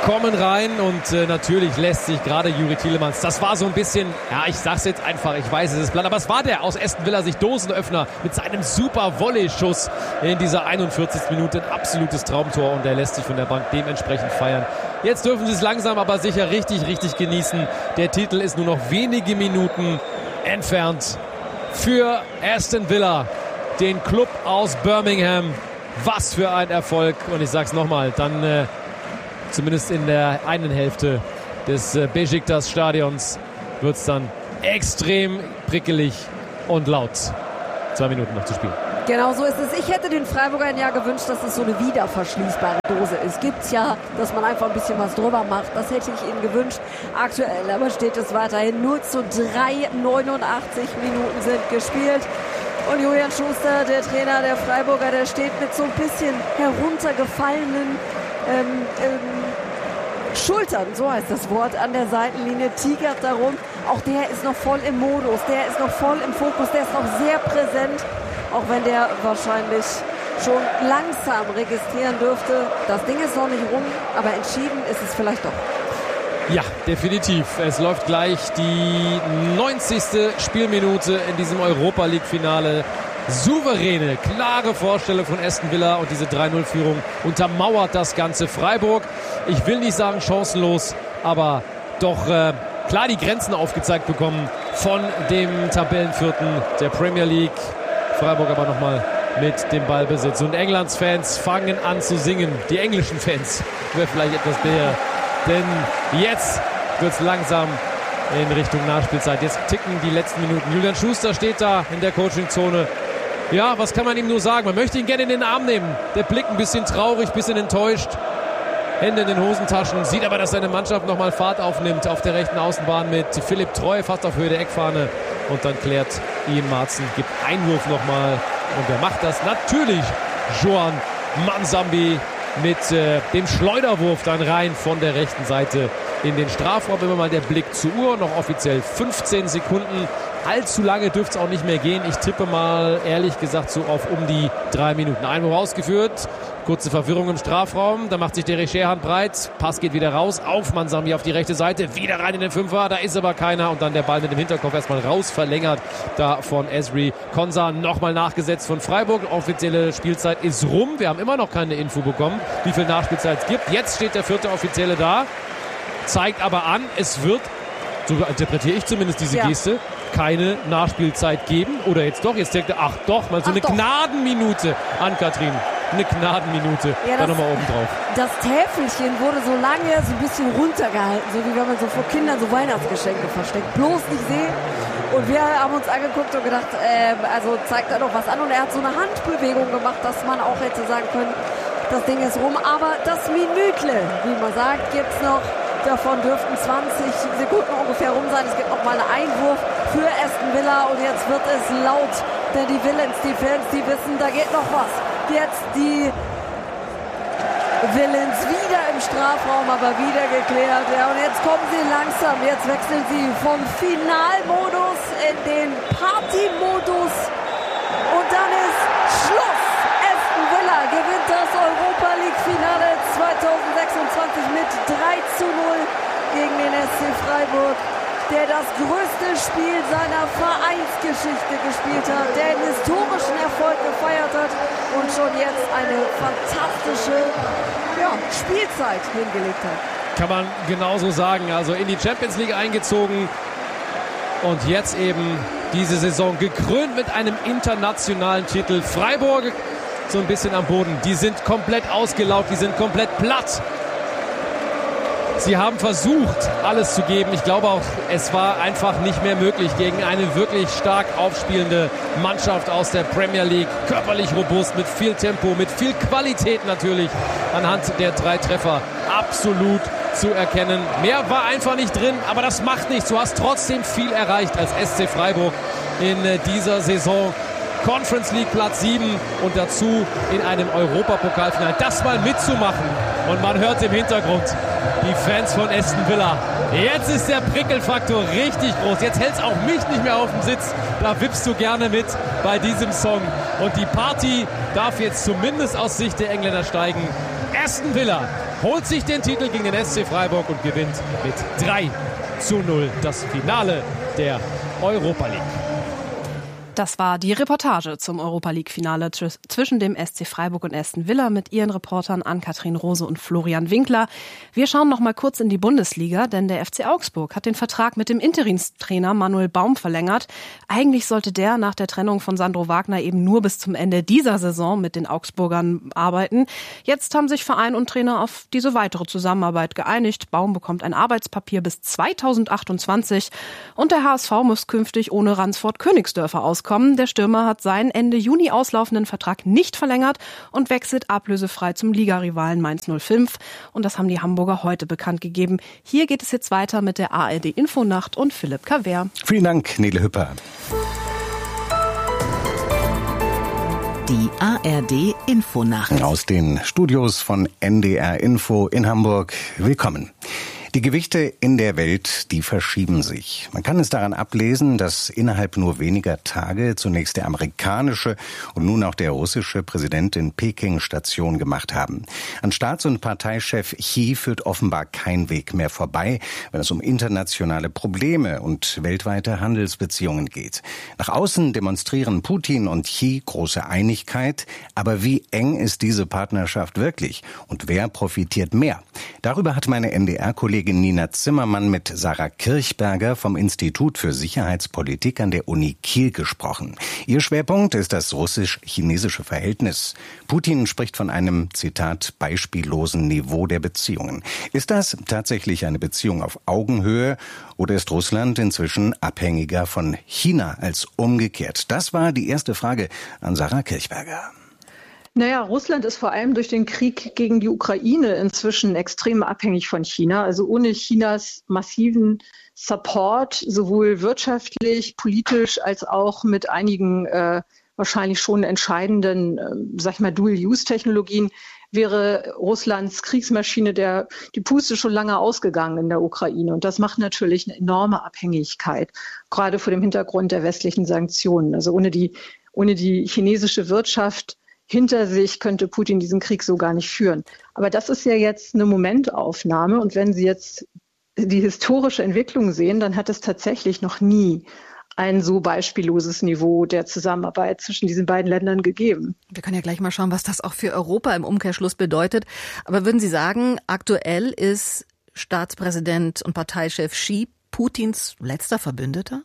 kommen rein und äh, natürlich lässt sich gerade Youri Tielemans, das war so ein bisschen, ja, ich sag's jetzt einfach, ich weiß, es ist platt, aber es war der aus Aston Villa, sich Dosenöffner mit seinem super Volley-Schuss in dieser einundvierzigsten Minute, ein absolutes Traumtor und er lässt sich von der Bank dementsprechend feiern. Jetzt dürfen sie es langsam aber sicher richtig, richtig genießen. Der Titel ist nur noch wenige Minuten entfernt für Aston Villa, den Club aus Birmingham. Was für ein Erfolg und ich sag's nochmal, dann äh, zumindest in der einen Hälfte des äh, Beşiktaş-Stadions wird es dann extrem prickelig und laut. Zwei Minuten noch zu spielen. Genau so ist es. Ich hätte den Freiburgern ja gewünscht, dass es so eine wiederverschließbare Dose ist. Gibt's ja, dass man einfach ein bisschen was drüber macht. Das hätte ich ihnen gewünscht. Aktuell aber steht es weiterhin null zu drei. neunundachtzig Minuten sind gespielt. Und Julian Schuster, der Trainer der Freiburger, der steht mit so ein bisschen heruntergefallenen Ähm, ähm, Schultern, so heißt das Wort, an der Seitenlinie, tigert darum. Auch der ist noch voll im Modus, der ist noch voll im Fokus, der ist noch sehr präsent, auch wenn der wahrscheinlich schon langsam registrieren dürfte. Das Ding ist noch nicht rum, aber entschieden ist es vielleicht doch. Ja, definitiv. Es läuft gleich die neunzigste Spielminute in diesem Europa-League-Finale. Souveräne, klare Vorstellung von Aston Villa und diese drei null Führung untermauert das Ganze. Freiburg, ich will nicht sagen chancenlos, aber doch äh, klar die Grenzen aufgezeigt bekommen von dem Tabellenvierten der Premier League. Freiburg aber nochmal mit dem Ballbesitz. Und Englands Fans fangen an zu singen. Die englischen Fans wäre vielleicht etwas mehr. Denn jetzt wird es langsam in Richtung Nachspielzeit. Jetzt ticken die letzten Minuten. Julian Schuster steht da in der Coachingzone. Ja, was kann man ihm nur sagen? Man möchte ihn gerne in den Arm nehmen. Der Blick ein bisschen traurig, ein bisschen enttäuscht. Hände in den Hosentaschen. Sieht aber, dass seine Mannschaft nochmal Fahrt aufnimmt auf der rechten Außenbahn mit Philipp Treu, fast auf Höhe der Eckfahne. Und dann klärt Ian Maatsen, gibt Einwurf nochmal. Und wer macht das? Natürlich Joan Manzambi mit äh, dem Schleuderwurf dann rein von der rechten Seite in den Strafraum. Immer mal der Blick zur Uhr, noch offiziell fünfzehn Sekunden. Allzu lange dürfte es auch nicht mehr gehen. Ich tippe mal, ehrlich gesagt, so auf um die drei Minuten. Einwurf ausgeführt. Kurze Verwirrung im Strafraum. Da macht sich der Scherhand breit. Pass geht wieder raus. Auf Manzambi auf die rechte Seite. Wieder rein in den Fünfer. Da ist aber keiner. Und dann der Ball mit dem Hinterkopf erstmal raus verlängert. Da von Ezri Konsa. Nochmal nachgesetzt von Freiburg. Offizielle Spielzeit ist rum. Wir haben immer noch keine Info bekommen, wie viel Nachspielzeit es gibt. Jetzt steht der vierte Offizielle da. Zeigt aber an, es wird, so interpretiere ich zumindest diese ja. Geste, keine Nachspielzeit geben. Oder jetzt doch, jetzt denkt er, ach doch, mal so ach eine doch. Gnadenminute an Katrin. Eine Gnadenminute, ja, da nochmal oben drauf. Das Täfelchen wurde so lange so ein bisschen runtergehalten, so wie wenn man so vor Kindern so Weihnachtsgeschenke versteckt. Bloß nicht sehen. Und wir haben uns angeguckt und gedacht, äh, also zeigt er doch was an. Und er hat so eine Handbewegung gemacht, dass man auch hätte sagen können, das Ding ist rum. Aber das Minütle, wie man sagt, gibt's noch. Davon dürften zwanzig Sekunden ungefähr rum sein. Es gibt noch mal einen Einwurf für Aston Villa und jetzt wird es laut, denn die Villains, die Fans, die wissen, da geht noch was. Jetzt die Villains wieder im Strafraum, aber wieder geklärt. Ja, und jetzt kommen sie langsam, jetzt wechseln sie vom Finalmodus in den Partymodus und dann ist Schluss. Aston Villa gewinnt das Europa-League-Finale zweitausendsechsundzwanzig mit drei zu null gegen den S C Freiburg, der das größte Spiel seiner Vereinsgeschichte gespielt hat, der einen historischen Erfolg gefeiert hat und schon jetzt eine fantastische ja, Spielzeit hingelegt hat. Kann man genauso sagen. Also in die Champions League eingezogen und jetzt eben diese Saison gekrönt mit einem internationalen Titel. Freiburg so ein bisschen am Boden. Die sind komplett ausgelaugt, die sind komplett platt. Sie haben versucht, alles zu geben. Ich glaube auch, es war einfach nicht mehr möglich gegen eine wirklich stark aufspielende Mannschaft aus der Premier League. Körperlich robust, mit viel Tempo, mit viel Qualität natürlich anhand der drei Treffer absolut zu erkennen. Mehr war einfach nicht drin, aber das macht nichts. Du hast trotzdem viel erreicht als S C Freiburg in dieser Saison. Conference League Platz sieben und dazu in einem Europapokalfinale. Das mal mitzumachen. Und man hört im Hintergrund die Fans von Aston Villa. Jetzt ist der Prickelfaktor richtig groß. Jetzt hält es auch mich nicht mehr auf dem Sitz. Da wippst du gerne mit bei diesem Song. Und die Party darf jetzt zumindest aus Sicht der Engländer steigen. Aston Villa holt sich den Titel gegen den S C Freiburg und gewinnt mit drei zu null das Finale der Europa League. Das war die Reportage zum Europa-League-Finale zwischen dem S C Freiburg und Aston Villa mit ihren Reportern Ann-Kathrin Rose und Florian Winkler. Wir schauen noch mal kurz in die Bundesliga, denn der F C Augsburg hat den Vertrag mit dem Interimstrainer Manuel Baum verlängert. Eigentlich sollte der nach der Trennung von Sandro Wagner eben nur bis zum Ende dieser Saison mit den Augsburgern arbeiten. Jetzt haben sich Verein und Trainer auf diese weitere Zusammenarbeit geeinigt. Baum bekommt ein Arbeitspapier bis zweitausendachtundzwanzig und der H S V muss künftig ohne Ransford Königsdörfer auskommen. Der Stürmer hat seinen Ende Juni auslaufenden Vertrag nicht verlängert und wechselt ablösefrei zum Ligarivalen Mainz null fünf. Und das haben die Hamburger heute bekannt gegeben. Hier geht es jetzt weiter mit der A R D-Infonacht und Philipp Kaver. Vielen Dank, Nele Hüpper. Die A R D-Infonacht. Aus den Studios von N D R Info in Hamburg. Willkommen. Die Gewichte in der Welt, die verschieben sich. Man kann es daran ablesen, dass innerhalb nur weniger Tage zunächst der amerikanische und nun auch der russische Präsident in Peking Station gemacht haben. An Staats- und Parteichef Xi führt offenbar kein Weg mehr vorbei, wenn es um internationale Probleme und weltweite Handelsbeziehungen geht. Nach außen demonstrieren Putin und Xi große Einigkeit, aber wie eng ist diese Partnerschaft wirklich und wer profitiert mehr? Darüber hat meine N D R-Kollegin Nina Zimmermann mit Sarah Kirchberger vom Institut für Sicherheitspolitik an der Uni Kiel gesprochen. Ihr Schwerpunkt ist das russisch-chinesische Verhältnis. Putin spricht von einem, Zitat, beispiellosen Niveau der Beziehungen. Ist das tatsächlich eine Beziehung auf Augenhöhe oder ist Russland inzwischen abhängiger von China als umgekehrt? Das war die erste Frage an Sarah Kirchberger. Naja, Russland ist vor allem durch den Krieg gegen die Ukraine inzwischen extrem abhängig von China. Also ohne Chinas massiven Support, sowohl wirtschaftlich, politisch als auch mit einigen äh, wahrscheinlich schon entscheidenden, äh, sag ich mal, Dual-Use-Technologien, wäre Russlands Kriegsmaschine der die Puste schon lange ausgegangen in der Ukraine. Und das macht natürlich eine enorme Abhängigkeit, gerade vor dem Hintergrund der westlichen Sanktionen. Also ohne die, ohne die chinesische Wirtschaft hinter sich könnte Putin diesen Krieg so gar nicht führen. Aber das ist ja jetzt eine Momentaufnahme. Und wenn Sie jetzt die historische Entwicklung sehen, dann hat es tatsächlich noch nie ein so beispielloses Niveau der Zusammenarbeit zwischen diesen beiden Ländern gegeben. Wir können ja gleich mal schauen, was das auch für Europa im Umkehrschluss bedeutet. Aber würden Sie sagen, aktuell ist Staatspräsident und Parteichef Xi Putins letzter Verbündeter?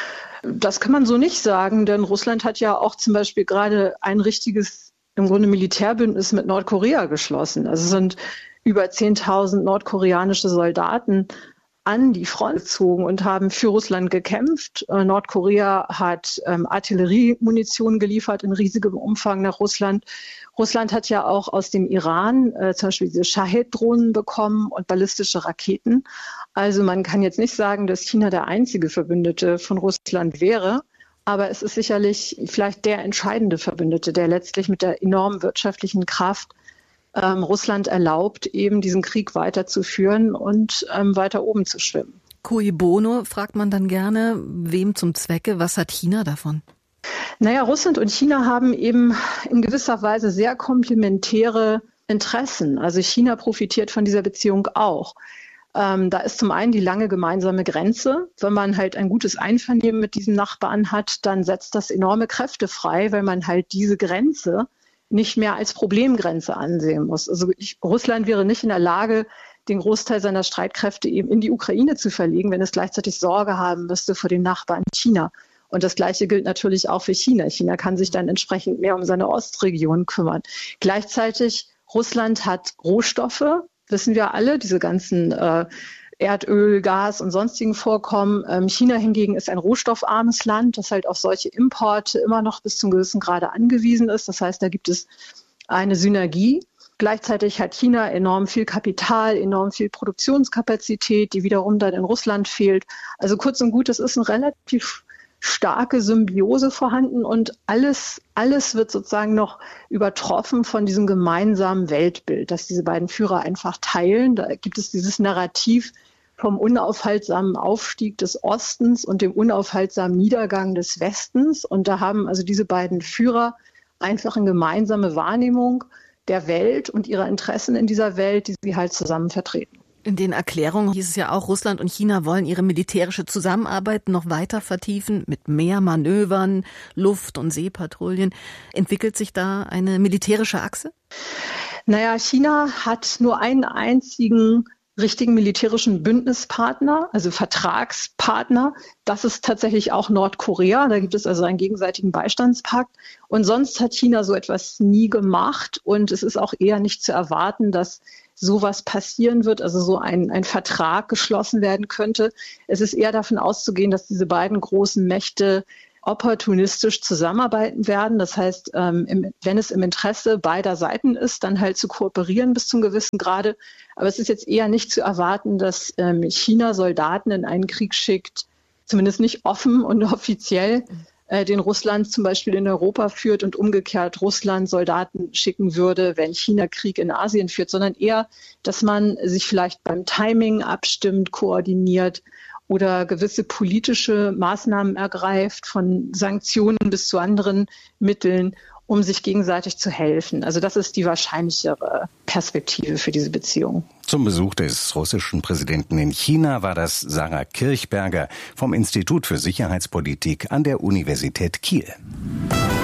Das kann man so nicht sagen, denn Russland hat ja auch zum Beispiel gerade ein richtiges, im Grunde Militärbündnis mit Nordkorea geschlossen. Also es sind über zehntausend nordkoreanische Soldaten an die Front gezogen und haben für Russland gekämpft. Äh, Nordkorea hat ähm, Artilleriemunition geliefert in riesigem Umfang nach Russland. Russland hat ja auch aus dem Iran äh, zum Beispiel diese Shahed-Drohnen bekommen und ballistische Raketen. Also man kann jetzt nicht sagen, dass China der einzige Verbündete von Russland wäre. Aber es ist sicherlich vielleicht der entscheidende Verbündete, der letztlich mit der enormen wirtschaftlichen Kraft ähm, Russland erlaubt, eben diesen Krieg weiterzuführen und ähm, weiter oben zu schwimmen. Cui bono, fragt man dann gerne, wem zum Zwecke? Was hat China davon? Naja, Russland und China haben eben in gewisser Weise sehr komplementäre Interessen. Also China profitiert von dieser Beziehung auch. Ähm, da ist zum einen die lange gemeinsame Grenze. Wenn man halt ein gutes Einvernehmen mit diesen Nachbarn hat, dann setzt das enorme Kräfte frei, weil man halt diese Grenze nicht mehr als Problemgrenze ansehen muss. Also ich, Russland wäre nicht in der Lage, den Großteil seiner Streitkräfte eben in die Ukraine zu verlegen, wenn es gleichzeitig Sorge haben müsste vor dem Nachbarn China. Und das Gleiche gilt natürlich auch für China. China kann sich dann entsprechend mehr um seine Ostregion kümmern. Gleichzeitig, Russland hat Rohstoffe, wissen wir alle, diese ganzen äh, Erdöl, Gas und sonstigen Vorkommen. Ähm, China hingegen ist ein rohstoffarmes Land, das halt auf solche Importe immer noch bis zum gewissen Grade angewiesen ist. Das heißt, da gibt es eine Synergie. Gleichzeitig hat China enorm viel Kapital, enorm viel Produktionskapazität, die wiederum dann in Russland fehlt. Also kurz und gut, es ist eine relativ starke Symbiose vorhanden und alles, alles wird sozusagen noch übertroffen von diesem gemeinsamen Weltbild, das diese beiden Führer einfach teilen. Da gibt es dieses Narrativ vom unaufhaltsamen Aufstieg des Ostens und dem unaufhaltsamen Niedergang des Westens. Und da haben also diese beiden Führer einfach eine gemeinsame Wahrnehmung der Welt und ihrer Interessen in dieser Welt, die sie halt zusammen vertreten. In den Erklärungen hieß es ja auch, Russland und China wollen ihre militärische Zusammenarbeit noch weiter vertiefen mit mehr Manövern, Luft- und Seepatrouillen. Entwickelt sich da eine militärische Achse? Naja, China hat nur einen einzigen richtigen militärischen Bündnispartner, also Vertragspartner. Das ist tatsächlich auch Nordkorea. Da gibt es also einen gegenseitigen Beistandspakt. Und sonst hat China so etwas nie gemacht. Und es ist auch eher nicht zu erwarten, dass sowas passieren wird, also so ein, ein Vertrag geschlossen werden könnte. Es ist eher davon auszugehen, dass diese beiden großen Mächte opportunistisch zusammenarbeiten werden. Das heißt, ähm, im, wenn es im Interesse beider Seiten ist, dann halt zu kooperieren bis zum gewissen Grade. Aber es ist jetzt eher nicht zu erwarten, dass ähm, China Soldaten in einen Krieg schickt, zumindest nicht offen und offiziell, äh, den Russland zum Beispiel in Europa führt und umgekehrt Russland Soldaten schicken würde, wenn China Krieg in Asien führt, sondern eher, dass man sich vielleicht beim Timing abstimmt, koordiniert, oder gewisse politische Maßnahmen ergreift, von Sanktionen bis zu anderen Mitteln, um sich gegenseitig zu helfen. Also das ist die wahrscheinlichere Perspektive für diese Beziehung. Zum Besuch des russischen Präsidenten in China war das Sarah Kirchberger vom Institut für Sicherheitspolitik an der Universität Kiel.